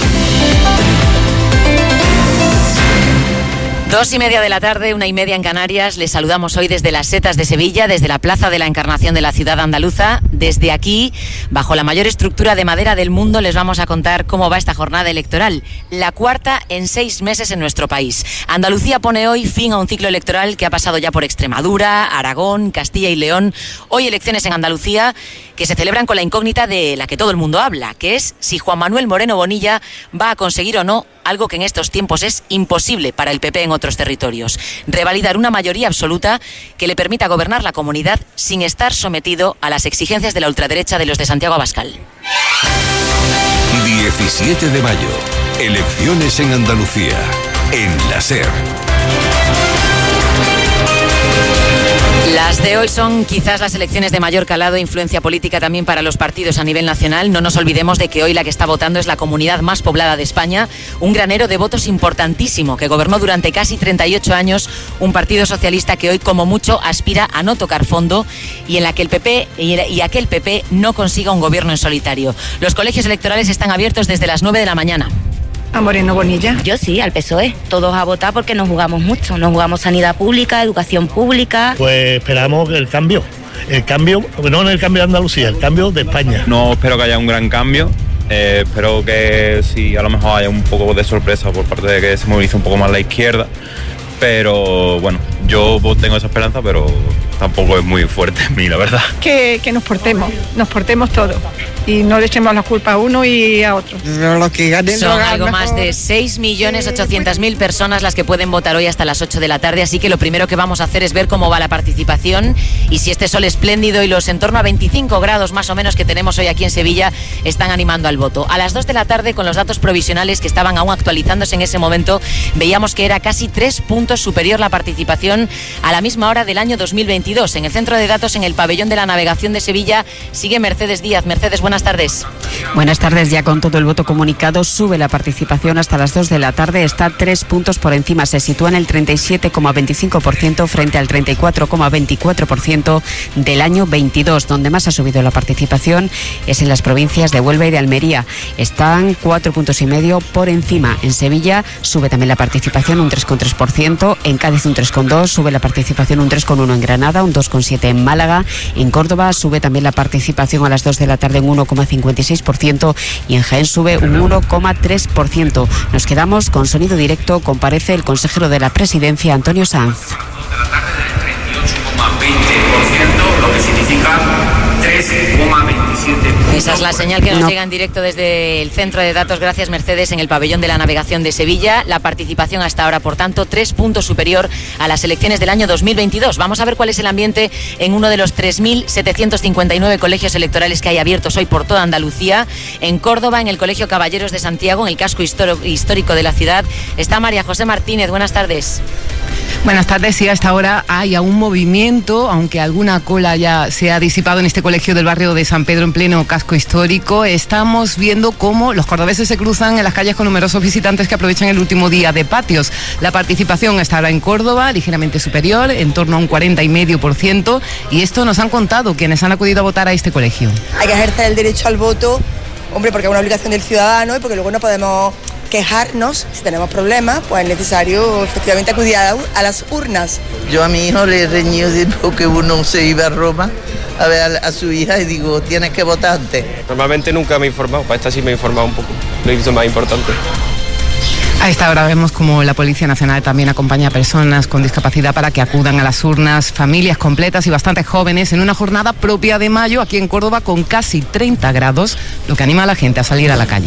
2:30 de la tarde, 1:30 en Canarias. Les saludamos hoy desde las Setas de Sevilla, desde la Plaza de la Encarnación de la ciudad andaluza. Desde aquí, bajo la mayor estructura de madera del mundo, les vamos a contar cómo va esta jornada electoral, la cuarta en 6 meses en nuestro país. Andalucía pone hoy fin a un ciclo electoral que ha pasado ya por Extremadura, Aragón, Castilla y León. Hoy elecciones en Andalucía que se celebran con la incógnita de la que todo el mundo habla, que es si Juan Manuel Moreno Bonilla va a conseguir o no algo que en estos tiempos es imposible para el PP en otros territorios: revalidar una mayoría absoluta que le permita gobernar la comunidad sin estar sometido a las exigencias de la ultraderecha de los de Santiago Abascal. 17 de mayo, elecciones en Andalucía, en la SER. Las de hoy son quizás las elecciones de mayor calado e influencia política también para los partidos a nivel nacional. No nos olvidemos de que hoy la que está votando es la comunidad más poblada de España, un granero de votos importantísimo que gobernó durante casi 38 años un partido socialista que hoy como mucho aspira a no tocar fondo y en la que el PP y aquel PP no consiga un gobierno en solitario. Los colegios electorales están abiertos desde las 9 de la mañana. ¿A Moreno Bonilla? Yo sí, al PSOE. Todos a votar porque nos jugamos mucho. Nos jugamos sanidad pública, educación pública. Pues esperamos el cambio, no en el cambio de Andalucía, el cambio de España. No espero que haya un gran cambio. Espero que sí, a lo mejor haya un poco de sorpresa por parte de que se movilice un poco más la izquierda. Pero bueno, yo tengo esa esperanza, pero tampoco es muy fuerte en mí, la verdad. Que nos portemos todos y no le echemos la culpa a uno y a otro. Son algo más de 6.800.000 personas las que pueden votar hoy hasta las 8 de la tarde, así que lo primero que vamos a hacer es ver cómo va la participación y si este sol espléndido y los en torno a 25 grados más o menos que tenemos hoy aquí en Sevilla están animando al voto. A las 2 de la tarde, con los datos provisionales que estaban aún actualizándose en ese momento, veíamos que era casi 3 puntos superior la participación a la misma hora del año 2022. En el centro de datos, en el pabellón de la navegación de Sevilla, sigue Mercedes Díaz. Mercedes, buenas tardes. Buenas tardes. Ya con todo el voto comunicado, sube la participación hasta las 2 de la tarde. Está 3 puntos por encima. Se sitúa en el 37,25% frente al 34,24% del año 22. Donde más ha subido la participación es en las provincias de Huelva y de Almería. Están 4,5 puntos por encima. En Sevilla sube también la participación un 3,3%. En Cádiz un 3,2%, sube la participación un 3,1% en Granada, un 2,7% en Málaga. En Córdoba sube también la participación a las 2 de la tarde en 1,56% y en Jaén sube un 1,3%. Nos quedamos con sonido directo. Comparece el consejero de la Presidencia, Antonio Sanz. 2 de la tarde del 38,20%, lo que significa 3,27%. Esa es la señal que nos llega en directo desde el centro de datos, gracias Mercedes, en el pabellón de la navegación de Sevilla. La participación hasta ahora, por tanto, 3 puntos superior a las elecciones del año 2022. Vamos a ver cuál es el ambiente en uno de los 3.759 colegios electorales que hay abiertos hoy por toda Andalucía. En Córdoba, en el Colegio Caballeros de Santiago, en el casco histórico de la ciudad, está María José Martínez. Buenas tardes. Buenas tardes. Sí, hasta ahora hay aún movimiento, aunque alguna cola ya se ha disipado en este colegio del barrio de San Pedro en pleno casco histórico. Estamos viendo cómo los cordobeses se cruzan en las calles con numerosos visitantes que aprovechan el último día de patios. La participación está ahora en Córdoba ligeramente superior, en torno a un 40,5%, y esto nos han contado quienes han acudido a votar a este colegio. Hay que ejercer el derecho al voto Hombre, porque es una obligación del ciudadano y porque luego no podemos quejarnos. Si tenemos problemas, pues es necesario efectivamente acudir a las urnas. Yo a mi hijo le reñí diciendo que uno se iba a Roma a ver a su hija y digo, tienes que votar antes. Normalmente nunca me he informado, para esta sí me he informado un poco, lo he visto más importante. A esta hora vemos como la Policía Nacional también acompaña a personas con discapacidad para que acudan a las urnas, familias completas y bastante jóvenes en una jornada propia de mayo aquí en Córdoba con casi 30 grados, lo que anima a la gente a salir a la calle.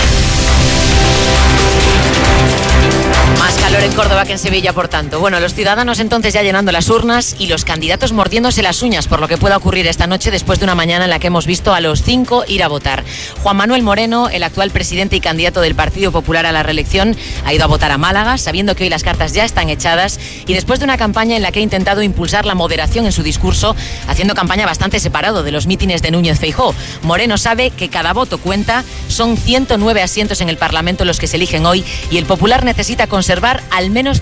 Más calor en Córdoba que en Sevilla, por tanto. Bueno, los ciudadanos entonces ya llenando las urnas y los candidatos mordiéndose las uñas por lo que pueda ocurrir esta noche después de una mañana en la que hemos visto a los 5 ir a votar. Juan Manuel Moreno, el actual presidente y candidato del Partido Popular a la reelección, ha ido a votar a Málaga, sabiendo que hoy las cartas ya están echadas y después de una campaña en la que ha intentado impulsar la moderación en su discurso, haciendo campaña bastante separado de los mítines de Núñez Feijóo. Moreno sabe que cada voto cuenta, son 109 asientos en el Parlamento los que se eligen hoy y el Popular necesita conservar al menos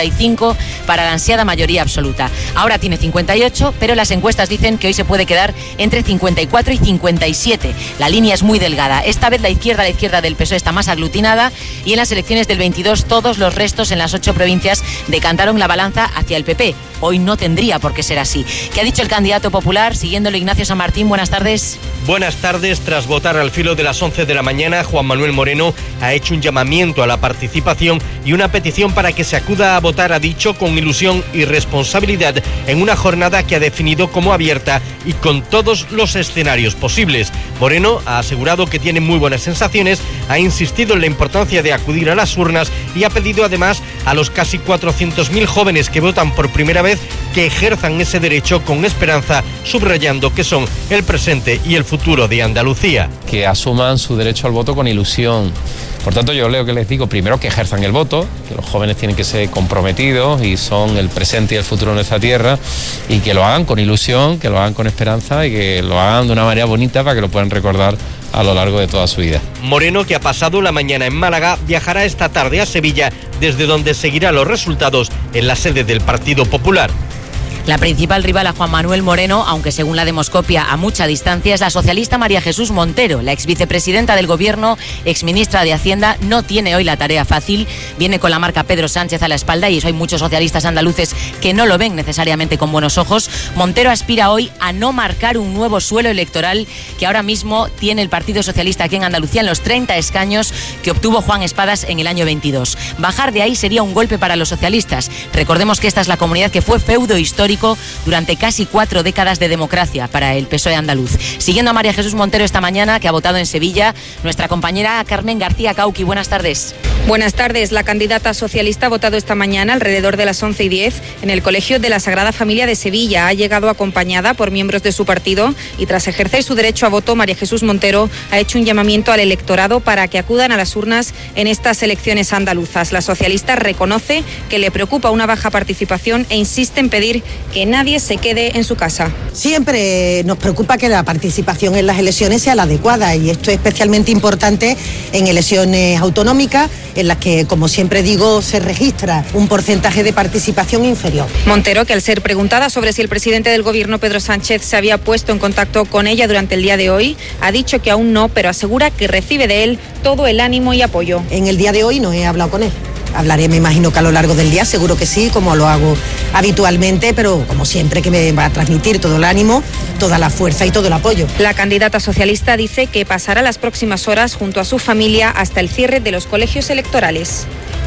55 para la ansiada mayoría absoluta. Ahora tiene 58, pero las encuestas dicen que hoy se puede quedar entre 54 y 57. La línea es muy delgada. Esta vez la izquierda del PSOE está más aglutinada y en las elecciones del 22 todos los restos en las 8 provincias decantaron la balanza hacia el PP. Hoy no tendría por qué ser así. ¿Qué ha dicho el candidato popular? Siguiéndolo, Ignacio San Martín, buenas tardes. Buenas tardes. Tras votar al filo de las 11 de la mañana, Juan Manuel Moreno ha hecho un llamamiento a la participación y una petición para que se acuda a votar, ha dicho, con ilusión y responsabilidad en una jornada que ha definido como abierta y con todos los escenarios posibles. Moreno ha asegurado que tiene muy buenas sensaciones, ha insistido en la importancia de acudir a las urnas y ha pedido además a los casi 400.000 jóvenes que votan por primera vez que ejerzan ese derecho con esperanza, subrayando que son el presente y el futuro de Andalucía. Que asuman su derecho al voto con ilusión. Por tanto, yo leo que les digo primero que ejerzan el voto, que los jóvenes tienen que ser comprometidos y son el presente y el futuro de nuestra tierra, y que lo hagan con ilusión, que lo hagan con esperanza y que lo hagan de una manera bonita para que lo puedan recordar a lo largo de toda su vida. Moreno, que ha pasado la mañana en Málaga, viajará esta tarde a Sevilla, desde donde seguirá los resultados en la sede del Partido Popular. La principal rival a Juan Manuel Moreno, aunque según la Demoscopia a mucha distancia, es la socialista María Jesús Montero. La exvicepresidenta del Gobierno, exministra de Hacienda, no tiene hoy la tarea fácil. Viene con la marca Pedro Sánchez a la espalda y eso hay muchos socialistas andaluces que no lo ven necesariamente con buenos ojos. Montero aspira hoy a no marcar un nuevo suelo electoral que ahora mismo tiene el Partido Socialista aquí en Andalucía en los 30 escaños que obtuvo Juan Espadas en el año 22. Bajar de ahí sería un golpe para los socialistas. Recordemos que esta es la comunidad que fue feudo histórico durante casi 4 décadas de democracia para el PSOE andaluz. Siguiendo a María Jesús Montero esta mañana, que ha votado en Sevilla, nuestra compañera Carmen García Cauqui. Buenas tardes. Buenas tardes. La candidata socialista ha votado esta mañana alrededor de las 11:10 en el Colegio de la Sagrada Familia de Sevilla. Ha llegado acompañada por miembros de su partido y tras ejercer su derecho a voto, María Jesús Montero ha hecho un llamamiento al electorado para que acudan a las urnas en estas elecciones andaluzas. La socialista reconoce que le preocupa una baja participación e insiste en pedir que nadie se quede en su casa. Siempre nos preocupa que la participación en las elecciones sea la adecuada y esto es especialmente importante en elecciones autonómicas en las que, como siempre digo, se registra un porcentaje de participación inferior. Montero, que al ser preguntada sobre si el presidente del Gobierno, Pedro Sánchez, se había puesto en contacto con ella durante el día de hoy, ha dicho que aún no, pero asegura que recibe de él todo el ánimo y apoyo. En el día de hoy no he hablado con él. Hablaré, me imagino que a lo largo del día, seguro que sí, como lo hago habitualmente, pero como siempre que me va a transmitir todo el ánimo, toda la fuerza y todo el apoyo. La candidata socialista dice que pasará las próximas horas junto a su familia hasta el cierre de los colegios electorales.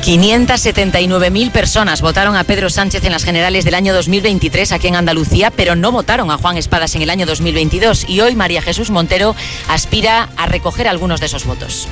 579.000 personas votaron a Pedro Sánchez en las generales del año 2023 aquí en Andalucía, pero no votaron a Juan Espadas en el año 2022 y hoy María Jesús Montero aspira a recoger algunos de esos votos.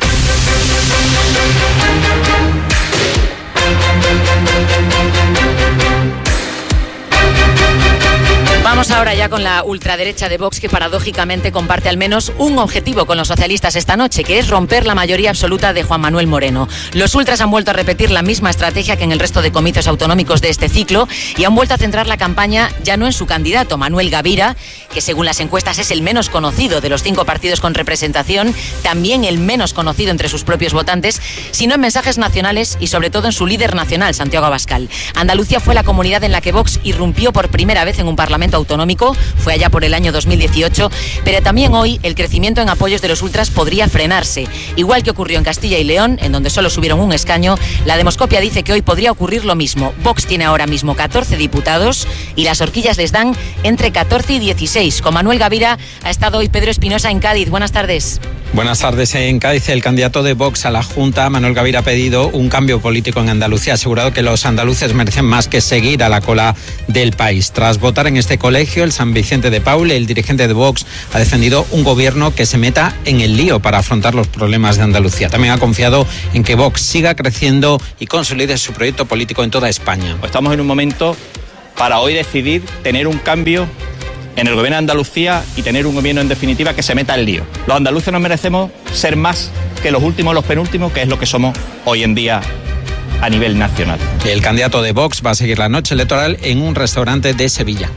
Vamos ahora ya con la ultraderecha de Vox, que paradójicamente comparte al menos un objetivo con los socialistas esta noche, que es romper la mayoría absoluta de Juan Manuel Moreno. Los ultras han vuelto a repetir la misma estrategia que en el resto de comicios autonómicos de este ciclo y han vuelto a centrar la campaña ya no en su candidato, Manuel Gavira, que según las encuestas es el menos conocido de los 5 partidos con representación, también el menos conocido entre sus propios votantes, sino en mensajes nacionales y sobre todo en su líder nacional, Santiago Abascal. Andalucía fue la comunidad en la que Vox irrumpió por primera vez en un parlamento autonómico autonómico, fue allá por el año 2018, pero también hoy el crecimiento en apoyos de los ultras podría frenarse. Igual que ocurrió en Castilla y León, en donde solo subieron un escaño, la Demoscopia dice que hoy podría ocurrir lo mismo. Vox tiene ahora mismo 14 diputados y las horquillas les dan entre 14 y 16. Con Manuel Gavira ha estado hoy Pedro Espinosa en Cádiz. Buenas tardes. Buenas tardes. En Cádiz, el candidato de Vox a la Junta, Manuel Gavira, ha pedido un cambio político en Andalucía. Ha asegurado que los andaluces merecen más que seguir a la cola del país. Tras votar en este colegio, el San Vicente de Paul, el dirigente de Vox, ha defendido un gobierno que se meta en el lío para afrontar los problemas de Andalucía. También ha confiado en que Vox siga creciendo y consolide su proyecto político en toda España. Estamos en un momento para hoy decidir tener un cambio en el gobierno de Andalucía y tener un gobierno en definitiva que se meta en lío. Los andaluces nos merecemos ser más que los últimos, los penúltimos, que es lo que somos hoy en día a nivel nacional. El candidato de Vox va a seguir la noche electoral en un restaurante de Sevilla.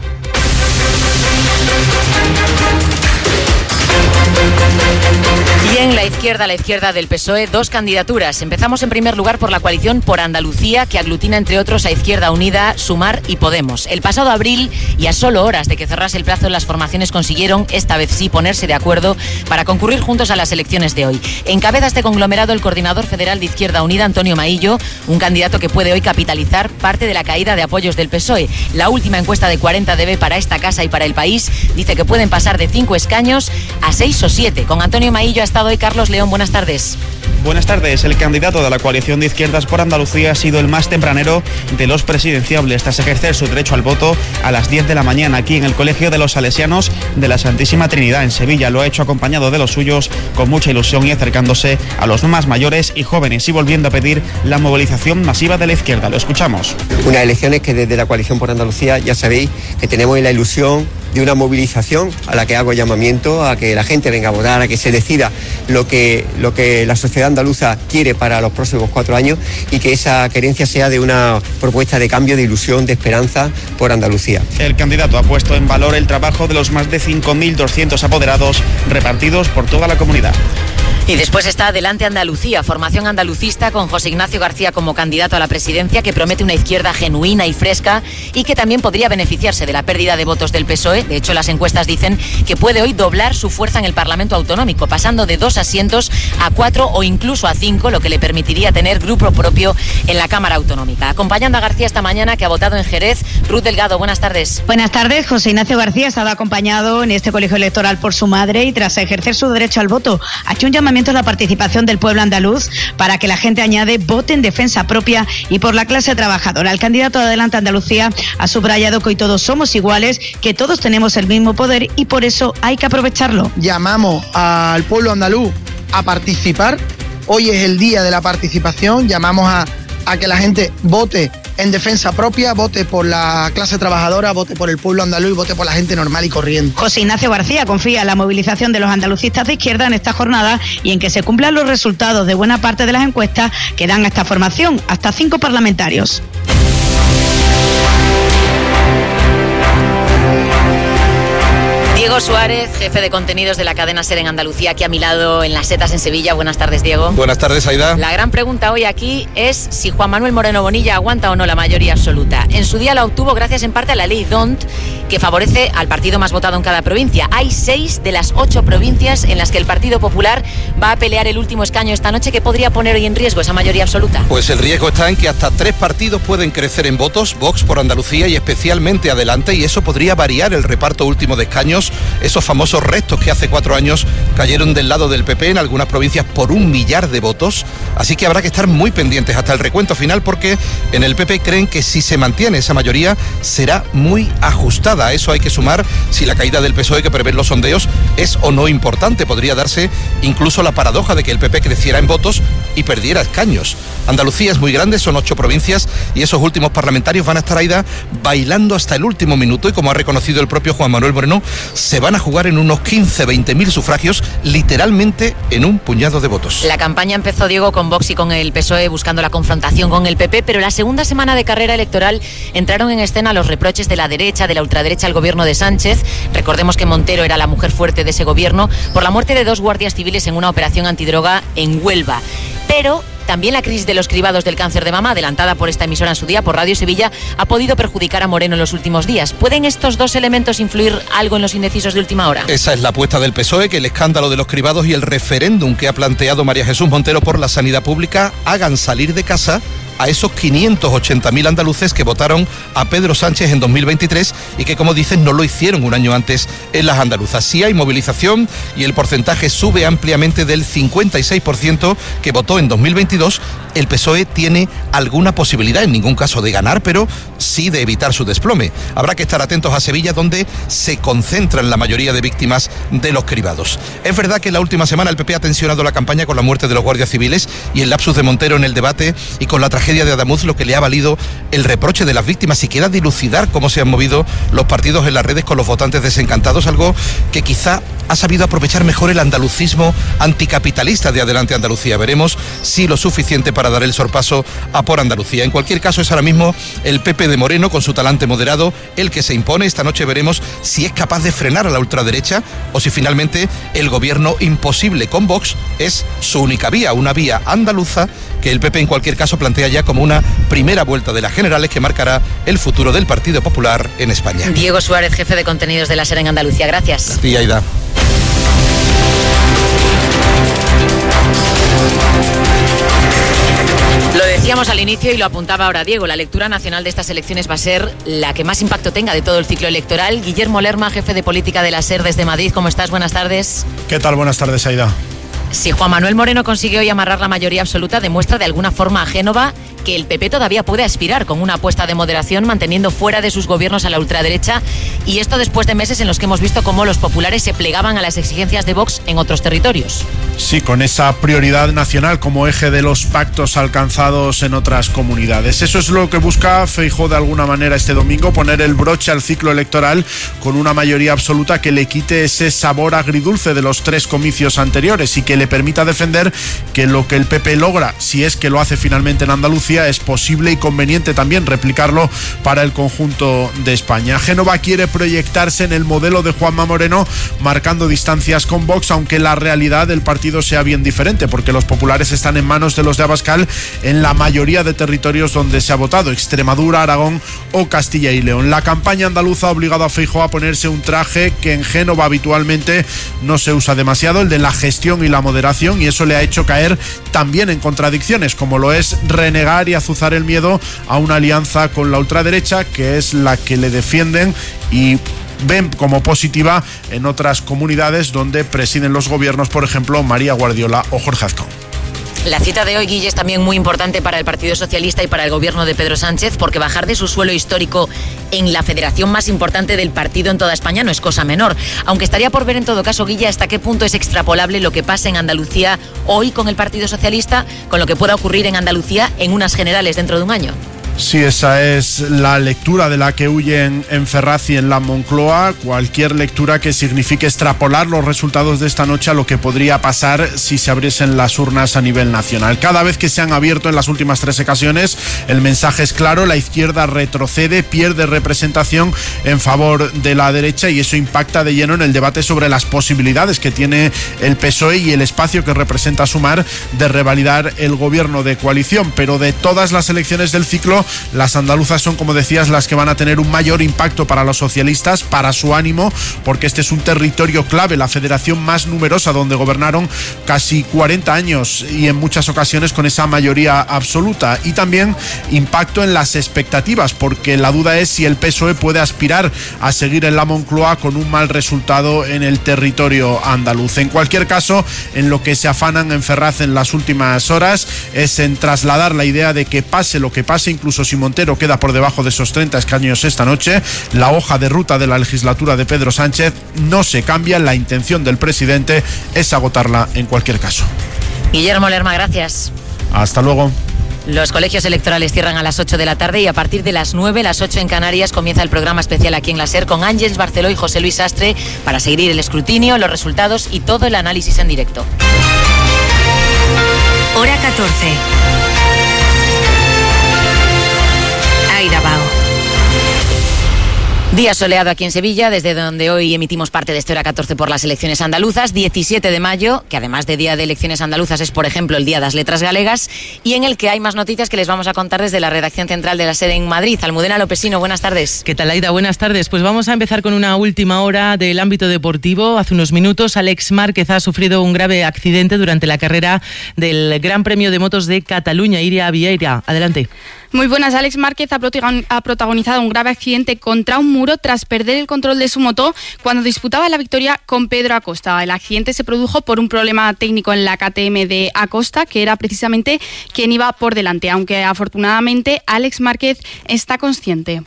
Y en la izquierda del PSOE, dos candidaturas. Empezamos en primer lugar por la coalición Por Andalucía, que aglutina entre otros a Izquierda Unida, Sumar y Podemos. El pasado abril, y a solo horas de que cerrase el plazo, las formaciones consiguieron, esta vez sí, ponerse de acuerdo para concurrir juntos a las elecciones de hoy. Encabeza este conglomerado el coordinador federal de Izquierda Unida, Antonio Maillo, un candidato que puede hoy capitalizar parte de la caída de apoyos del PSOE. La última encuesta de 40DB para esta casa y para el país dice que pueden pasar de 5 escaños a 6 o 7. Con Antonio Maillo ha estado hoy Carlos León. Buenas tardes. Buenas tardes. El candidato de la coalición de izquierdas por Andalucía ha sido el más tempranero de los presidenciables tras ejercer su derecho al voto a las 10 de la mañana aquí en el Colegio de los Salesianos de la Santísima Trinidad en Sevilla. Lo ha hecho acompañado de los suyos con mucha ilusión y acercándose a los más mayores y jóvenes y volviendo a pedir la movilización masiva de la izquierda. Lo escuchamos. Unas elecciones que desde la coalición por Andalucía ya sabéis que tenemos la ilusión de una movilización a la que hago llamamiento a que la gente venga a votar, a que se decida lo que la sociedad andaluza quiere para los próximos 4 años y que esa querencia sea de una propuesta de cambio, de ilusión, de esperanza por Andalucía. El candidato ha puesto en valor el trabajo de los más de 5.200 apoderados repartidos por toda la comunidad. Y después está Adelante Andalucía, formación andalucista con José Ignacio García como candidato a la presidencia, que promete una izquierda genuina y fresca y que también podría beneficiarse de la pérdida de votos del PSOE. De hecho, las encuestas dicen que puede hoy doblar su fuerza en el Parlamento Autonómico, pasando de 2 asientos a 4 o incluso a 5, lo que le permitiría tener grupo propio en la Cámara Autonómica. Acompañando a García esta mañana, que ha votado en Jerez, Ruth Delgado. Buenas tardes. Buenas tardes. José Ignacio García ha estado acompañado en este colegio electoral por su madre y tras ejercer su derecho al voto ha hecho un llamamiento a la participación del pueblo andaluz para que la gente, añade, vote en defensa propia y por la clase trabajadora. El candidato de Adelante Andalucía ha subrayado que hoy todos somos iguales, que todos tenemos el mismo poder y por eso hay que aprovecharlo. Llamamos al pueblo andaluz a participar. Hoy es el día de la participación. Llamamos a que la gente vote en defensa propia, vote por la clase trabajadora, vote por el pueblo andaluz y vote por la gente normal y corriente. José Ignacio García confía en la movilización de los andalucistas de izquierda en esta jornada y en que se cumplan los resultados de buena parte de las encuestas que dan a esta formación, hasta 5 parlamentarios. Diego Suárez, jefe de contenidos de la cadena SER en Andalucía, aquí a mi lado en Las Setas en Sevilla. Buenas tardes, Diego. Buenas tardes, Aida. La gran pregunta hoy aquí es si Juan Manuel Moreno Bonilla aguanta o no la mayoría absoluta. En su día la obtuvo gracias en parte a la ley DONT, que favorece al partido más votado en cada provincia. Hay 6 de las 8 provincias en las que el Partido Popular va a pelear el último escaño esta noche, que podría poner hoy en riesgo esa mayoría absoluta. Pues el riesgo está en que hasta 3 partidos pueden crecer en votos, Vox por Andalucía y especialmente Adelante, y eso podría variar el reparto último de escaños, esos famosos restos que hace 4 años cayeron del lado del PP en algunas provincias por 1 millar de votos. Así que habrá que estar muy pendientes hasta el recuento final, porque en el PP creen que si se mantiene esa mayoría será muy ajustada. A eso hay que sumar si la caída del PSOE que prevén los sondeos es o no importante. Podría darse incluso la paradoja de que el PP creciera en votos y perdiera escaños. Andalucía es muy grande, son 8 provincias y esos últimos parlamentarios van a estar ahí bailando hasta el último minuto, y como ha reconocido el propio Juan Manuel Moreno, se van a jugar en unos 15-20.000 sufragios, literalmente en un puñado de votos. La campaña empezó, Diego, con Vox y con el PSOE buscando la confrontación con el PP, pero la segunda semana de carrera electoral entraron en escena los reproches de la derecha, de la ultraderecha al gobierno de Sánchez. Recordemos que Montero era la mujer fuerte de ese gobierno por la muerte de 2 guardias civiles en una operación antidroga en Huelva. Pero También la crisis de los cribados del cáncer de mama, adelantada por esta emisora en su día, por Radio Sevilla, ha podido perjudicar a Moreno en los últimos días. ¿Pueden estos dos elementos influir algo en los indecisos de última hora? Esa es la apuesta del PSOE, que el escándalo de los cribados y el referéndum que ha planteado María Jesús Montero por la sanidad pública hagan salir de casa a esos 580.000 andaluces que votaron a Pedro Sánchez en 2023 y que, como dicen, no lo hicieron un año antes en las andaluzas. Sí hay movilización y el porcentaje sube ampliamente del 56% que votó en 2022. El PSOE tiene alguna posibilidad, en ningún caso de ganar, pero sí de evitar su desplome. Habrá que estar atentos a Sevilla, donde se concentran la mayoría de víctimas de los cribados. Es verdad que en la última semana el PP ha tensionado la campaña con la muerte de los guardias civiles y el lapsus de Montero en el debate y con la tragedia de Adamuz, lo que le ha valido el reproche de las víctimas, y queda dilucidar cómo se han movido los partidos en las redes con los votantes desencantados, algo que quizá ha sabido aprovechar mejor el andalucismo anticapitalista de Adelante Andalucía. Veremos si lo suficiente para dar el sorpaso a Por Andalucía. En cualquier caso, es ahora mismo el PP de Moreno, con su talante moderado, el que se impone. Esta noche veremos si es capaz de frenar a la ultraderecha o si finalmente el gobierno imposible con Vox es su única vía, una vía andaluza que el PP en cualquier caso plantea ya como una primera vuelta de las generales que marcará el futuro del Partido Popular en España. Diego Suárez, jefe de contenidos de La SER en Andalucía. Gracias. A ti, Aida. Lo decíamos al inicio y lo apuntaba ahora Diego, la lectura nacional de estas elecciones va a ser la que más impacto tenga de todo el ciclo electoral. Guillermo Lerma, jefe de política de La SER desde Madrid, ¿cómo estás? Buenas tardes. ¿Qué tal? Buenas tardes, Aida. Si Juan Manuel Moreno consigue hoy amarrar la mayoría absoluta, demuestra de alguna forma a Génova que el PP todavía puede aspirar con una apuesta de moderación, manteniendo fuera de sus gobiernos a la ultraderecha, y esto después de meses en los que hemos visto cómo los populares se plegaban a las exigencias de Vox en otros territorios. Sí, con esa prioridad nacional como eje de los pactos alcanzados en otras comunidades. Eso es lo que busca Feijóo de alguna manera este domingo, poner el broche al ciclo electoral con una mayoría absoluta que le quite ese sabor agridulce de los 3 comicios anteriores y que le permita defender que lo que el PP logra, si es que lo hace finalmente en Andalucía, es posible y conveniente también replicarlo para el conjunto de España. Génova quiere proyectarse en el modelo de Juanma Moreno, marcando distancias con Vox, aunque la realidad del partido sea bien diferente, porque los populares están en manos de los de Abascal en la mayoría de territorios donde se ha votado, Extremadura, Aragón o Castilla y León. La campaña andaluza ha obligado a Feijóo a ponerse un traje que en Génova habitualmente no se usa demasiado, el de la gestión y la moderación, y eso le ha hecho caer también en contradicciones, como lo es renegar y azuzar el miedo a una alianza con la ultraderecha, que es la que le defienden y ven como positiva en otras comunidades donde presiden los gobiernos, por ejemplo, María Guardiola o Jorge Azcón. La cita de hoy, Guille, es también muy importante para el Partido Socialista y para el gobierno de Pedro Sánchez, porque bajar de su suelo histórico en la federación más importante del partido en toda España no es cosa menor. Aunque estaría por ver en todo caso, Guille, hasta qué punto es extrapolable lo que pasa en Andalucía hoy con el Partido Socialista, con lo que pueda ocurrir en Andalucía en unas generales dentro de un año. Sí, esa es la lectura de la que huyen en Ferraz y en la Moncloa. Cualquier lectura que signifique extrapolar los resultados de esta noche a lo que podría pasar si se abriesen las urnas a nivel nacional. Cada vez que se han abierto en las últimas 3 ocasiones, el mensaje es claro: la izquierda retrocede, pierde representación en favor de la derecha, y eso impacta de lleno en el debate sobre las posibilidades que tiene el PSOE y el espacio que representa Sumar de revalidar el gobierno de coalición. Pero de todas las elecciones del ciclo, las andaluzas son, como decías, las que van a tener un mayor impacto para los socialistas, para su ánimo, porque este es un territorio clave, la federación más numerosa, donde gobernaron casi 40 años y en muchas ocasiones con esa mayoría absoluta. Y también impacto en las expectativas, porque la duda es si el PSOE puede aspirar a seguir en la Moncloa con un mal resultado en el territorio andaluz. En cualquier caso, en lo que se afanan en Ferraz en las últimas horas es en trasladar la idea de que pase lo que pase, incluso si Montero queda por debajo de esos 30 escaños esta noche, la hoja de ruta de la legislatura de Pedro Sánchez no se cambia. La intención del presidente es agotarla en cualquier caso. Guillermo Lerma, gracias. Hasta luego. Los colegios electorales cierran a las 8 de la tarde y a partir de las 9, las 8 en Canarias, comienza el programa especial aquí en la SER con Ángeles Barceló y José Luis Sastre para seguir el escrutinio, los resultados y todo el análisis en directo. Hora 14. Aida Bao. Día soleado aquí en Sevilla, desde donde hoy emitimos parte de este Hora 14 por las elecciones andaluzas, 17 de mayo, que además de Día de Elecciones Andaluzas es, por ejemplo, el Día de las Letras Galegas, y en el que hay más noticias que les vamos a contar desde la redacción central de la sede en Madrid. Almudena Lopesino, buenas tardes. ¿Qué tal, Aida? Buenas tardes. Pues vamos a empezar con una última hora del ámbito deportivo. Hace unos minutos, Alex Márquez ha sufrido un grave accidente durante la carrera del Gran Premio de Motos de Cataluña. Iria Vieira, adelante. Muy buenas. Alex Márquez ha protagonizado un grave accidente contra un muro tras perder el control de su moto cuando disputaba la victoria con Pedro Acosta. El accidente se produjo por un problema técnico en la KTM de Acosta, que era precisamente quien iba por delante, aunque afortunadamente Alex Márquez está consciente.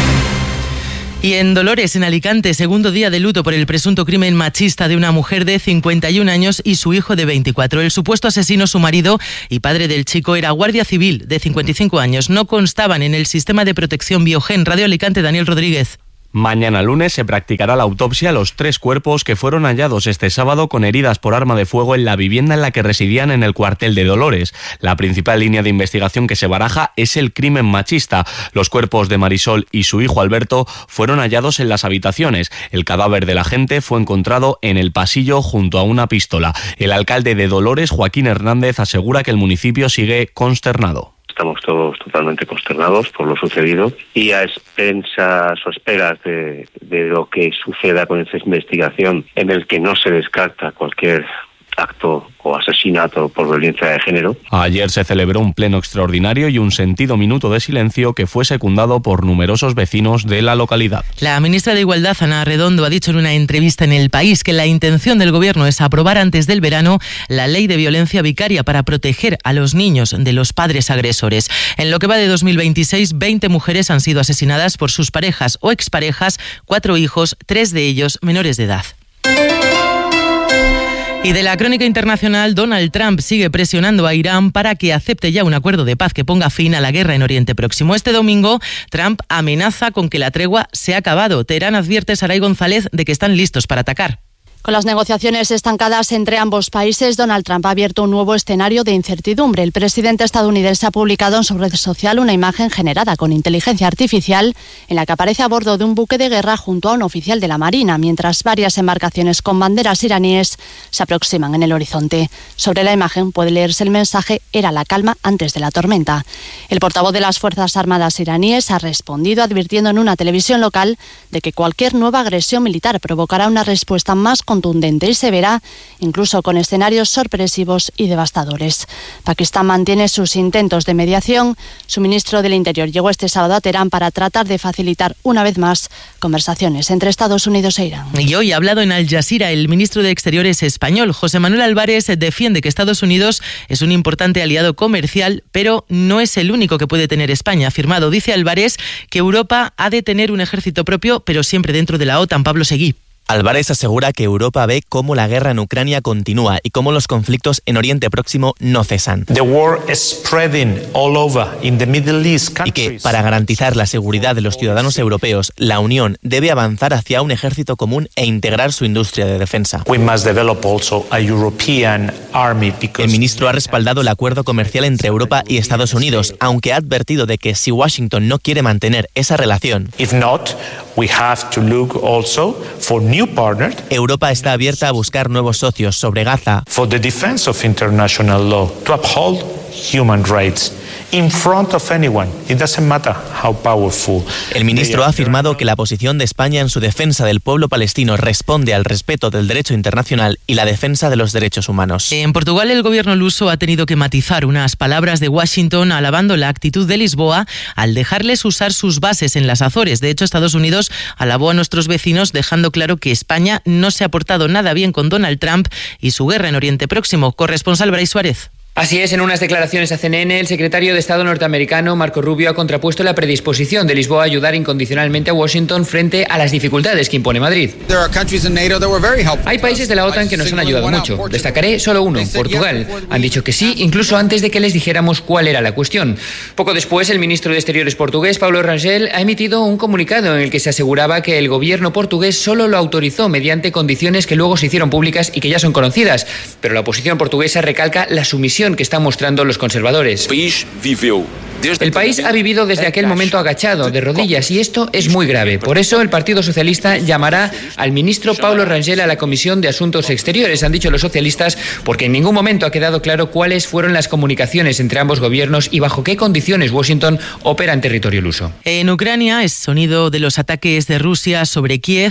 Y en Dolores, en Alicante, segundo día de luto por el presunto crimen machista de una mujer de 51 años y su hijo de 24. El supuesto asesino, su marido y padre del chico, era guardia civil de 55 años. No constaban en el sistema de protección Biogen. Radio Alicante, Daniel Rodríguez. Mañana lunes se practicará la autopsia a los 3 cuerpos que fueron hallados este sábado con heridas por arma de fuego en la vivienda en la que residían en el cuartel de Dolores. La principal línea de investigación que se baraja es el crimen machista. Los cuerpos de Marisol y su hijo Alberto fueron hallados en las habitaciones. El cadáver del agente fue encontrado en el pasillo junto a una pistola. El alcalde de Dolores, Joaquín Hernández, asegura que el municipio sigue consternado. Estamos todos totalmente consternados por lo sucedido y a expensas o esperas de lo que suceda con esta investigación, en el que no se descarta cualquier acto o asesinato por violencia de género. Ayer se celebró un pleno extraordinario y un sentido minuto de silencio que fue secundado por numerosos vecinos de la localidad. La ministra de Igualdad, Ana Redondo, ha dicho en una entrevista en El País que la intención del Gobierno es aprobar antes del verano la ley de violencia vicaria para proteger a los niños de los padres agresores. En lo que va de 2026, 20 mujeres han sido asesinadas por sus parejas o exparejas, 4 hijos, 3 de ellos menores de edad. Y de la crónica internacional, Donald Trump sigue presionando a Irán para que acepte ya un acuerdo de paz que ponga fin a la guerra en Oriente Próximo. Este domingo, Trump amenaza con que la tregua se ha acabado. Teherán advierte, Saray González, de que están listos para atacar. Con las negociaciones estancadas entre ambos países, Donald Trump ha abierto un nuevo escenario de incertidumbre. El presidente estadounidense ha publicado en su red social una imagen generada con inteligencia artificial en la que aparece a bordo de un buque de guerra junto a un oficial de la Marina, mientras varias embarcaciones con banderas iraníes se aproximan en el horizonte. Sobre la imagen puede leerse el mensaje: era la calma antes de la tormenta. El portavoz de las Fuerzas Armadas iraníes ha respondido advirtiendo en una televisión local de que cualquier nueva agresión militar provocará una respuesta más contundente y severa, incluso con escenarios sorpresivos y devastadores. Pakistán mantiene sus intentos de mediación. Su ministro del Interior llegó este sábado a Teherán para tratar de facilitar una vez más conversaciones entre Estados Unidos e Irán. Y hoy ha hablado en Al Jazeera el ministro de Exteriores español, José Manuel Álvarez, defiende que Estados Unidos es un importante aliado comercial, pero no es el único que puede tener España. Ha afirmado, dice Álvarez, que Europa ha de tener un ejército propio, pero siempre dentro de la OTAN. Pablo Seguí. Álvarez asegura que Europa ve cómo la guerra en Ucrania continúa y cómo los conflictos en Oriente Próximo no cesan. Y que, para garantizar la seguridad de los ciudadanos europeos, la Unión debe avanzar hacia un ejército común e integrar su industria de defensa. El ministro ha respaldado el acuerdo comercial entre Europa y Estados Unidos, aunque ha advertido de que si Washington no quiere mantener esa relación, Europa está abierta a buscar nuevos socios sobre Gaza, El ministro ha afirmado que la posición de España en su defensa del pueblo palestino responde al respeto del derecho internacional y la defensa de los derechos humanos. En Portugal, el gobierno luso ha tenido que matizar unas palabras de Washington alabando la actitud de Lisboa al dejarles usar sus bases en las Azores. De hecho, Estados Unidos alabó a nuestros vecinos dejando claro que España no se ha portado nada bien con Donald Trump y su guerra en Oriente Próximo. Corresponsal Brais Suárez. Así es, en unas declaraciones a CNN, el secretario de Estado norteamericano, Marco Rubio, ha contrapuesto la predisposición de Lisboa a ayudar incondicionalmente a Washington frente a las dificultades que impone Madrid. Hay países de la OTAN que nos han ayudado mucho. Destacaré solo uno, Portugal. Han dicho que sí, incluso antes de que les dijéramos cuál era la cuestión. Poco después, el ministro de Exteriores portugués, Paulo Rangel, ha emitido un comunicado en el que se aseguraba que el gobierno portugués solo lo autorizó mediante condiciones que luego se hicieron públicas y que ya son conocidas. Pero la oposición portuguesa recalca la sumisión división que están mostrando los conservadores. El país ha vivido desde aquel momento agachado, de rodillas, y esto es muy grave. Por eso el Partido Socialista llamará al ministro Paulo Rangel a la Comisión de Asuntos Exteriores, han dicho los socialistas, porque en ningún momento ha quedado claro cuáles fueron las comunicaciones entre ambos gobiernos y bajo qué condiciones Washington opera en territorio luso. En Ucrania es sonido de los ataques de Rusia sobre Kiev.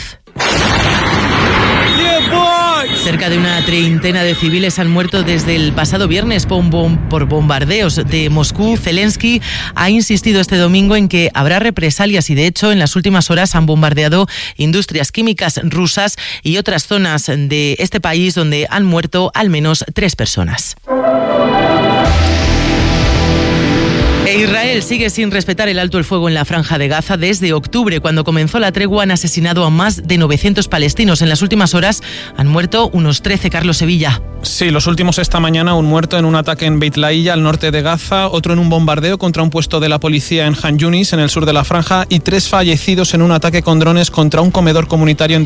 Cerca de una treintena de civiles han muerto desde el pasado viernes por bombardeos de Moscú. Zelensky ha insistido este domingo en que habrá represalias y, de hecho, en las últimas horas han bombardeado industrias químicas rusas y otras zonas de este país donde han muerto al menos 3 personas. Israel sigue sin respetar el alto el fuego en la Franja de Gaza. Desde octubre, cuando comenzó la tregua, han asesinado a más de 900 palestinos. En las últimas horas han muerto unos 13. Carlos Sevilla. Sí, los últimos esta mañana, un muerto en un ataque en Beit Lahiya, al norte de Gaza, otro en un bombardeo contra un puesto de la policía en Han Yunis, en el sur de la Franja, y 3 fallecidos en un ataque con drones contra un comedor comunitario en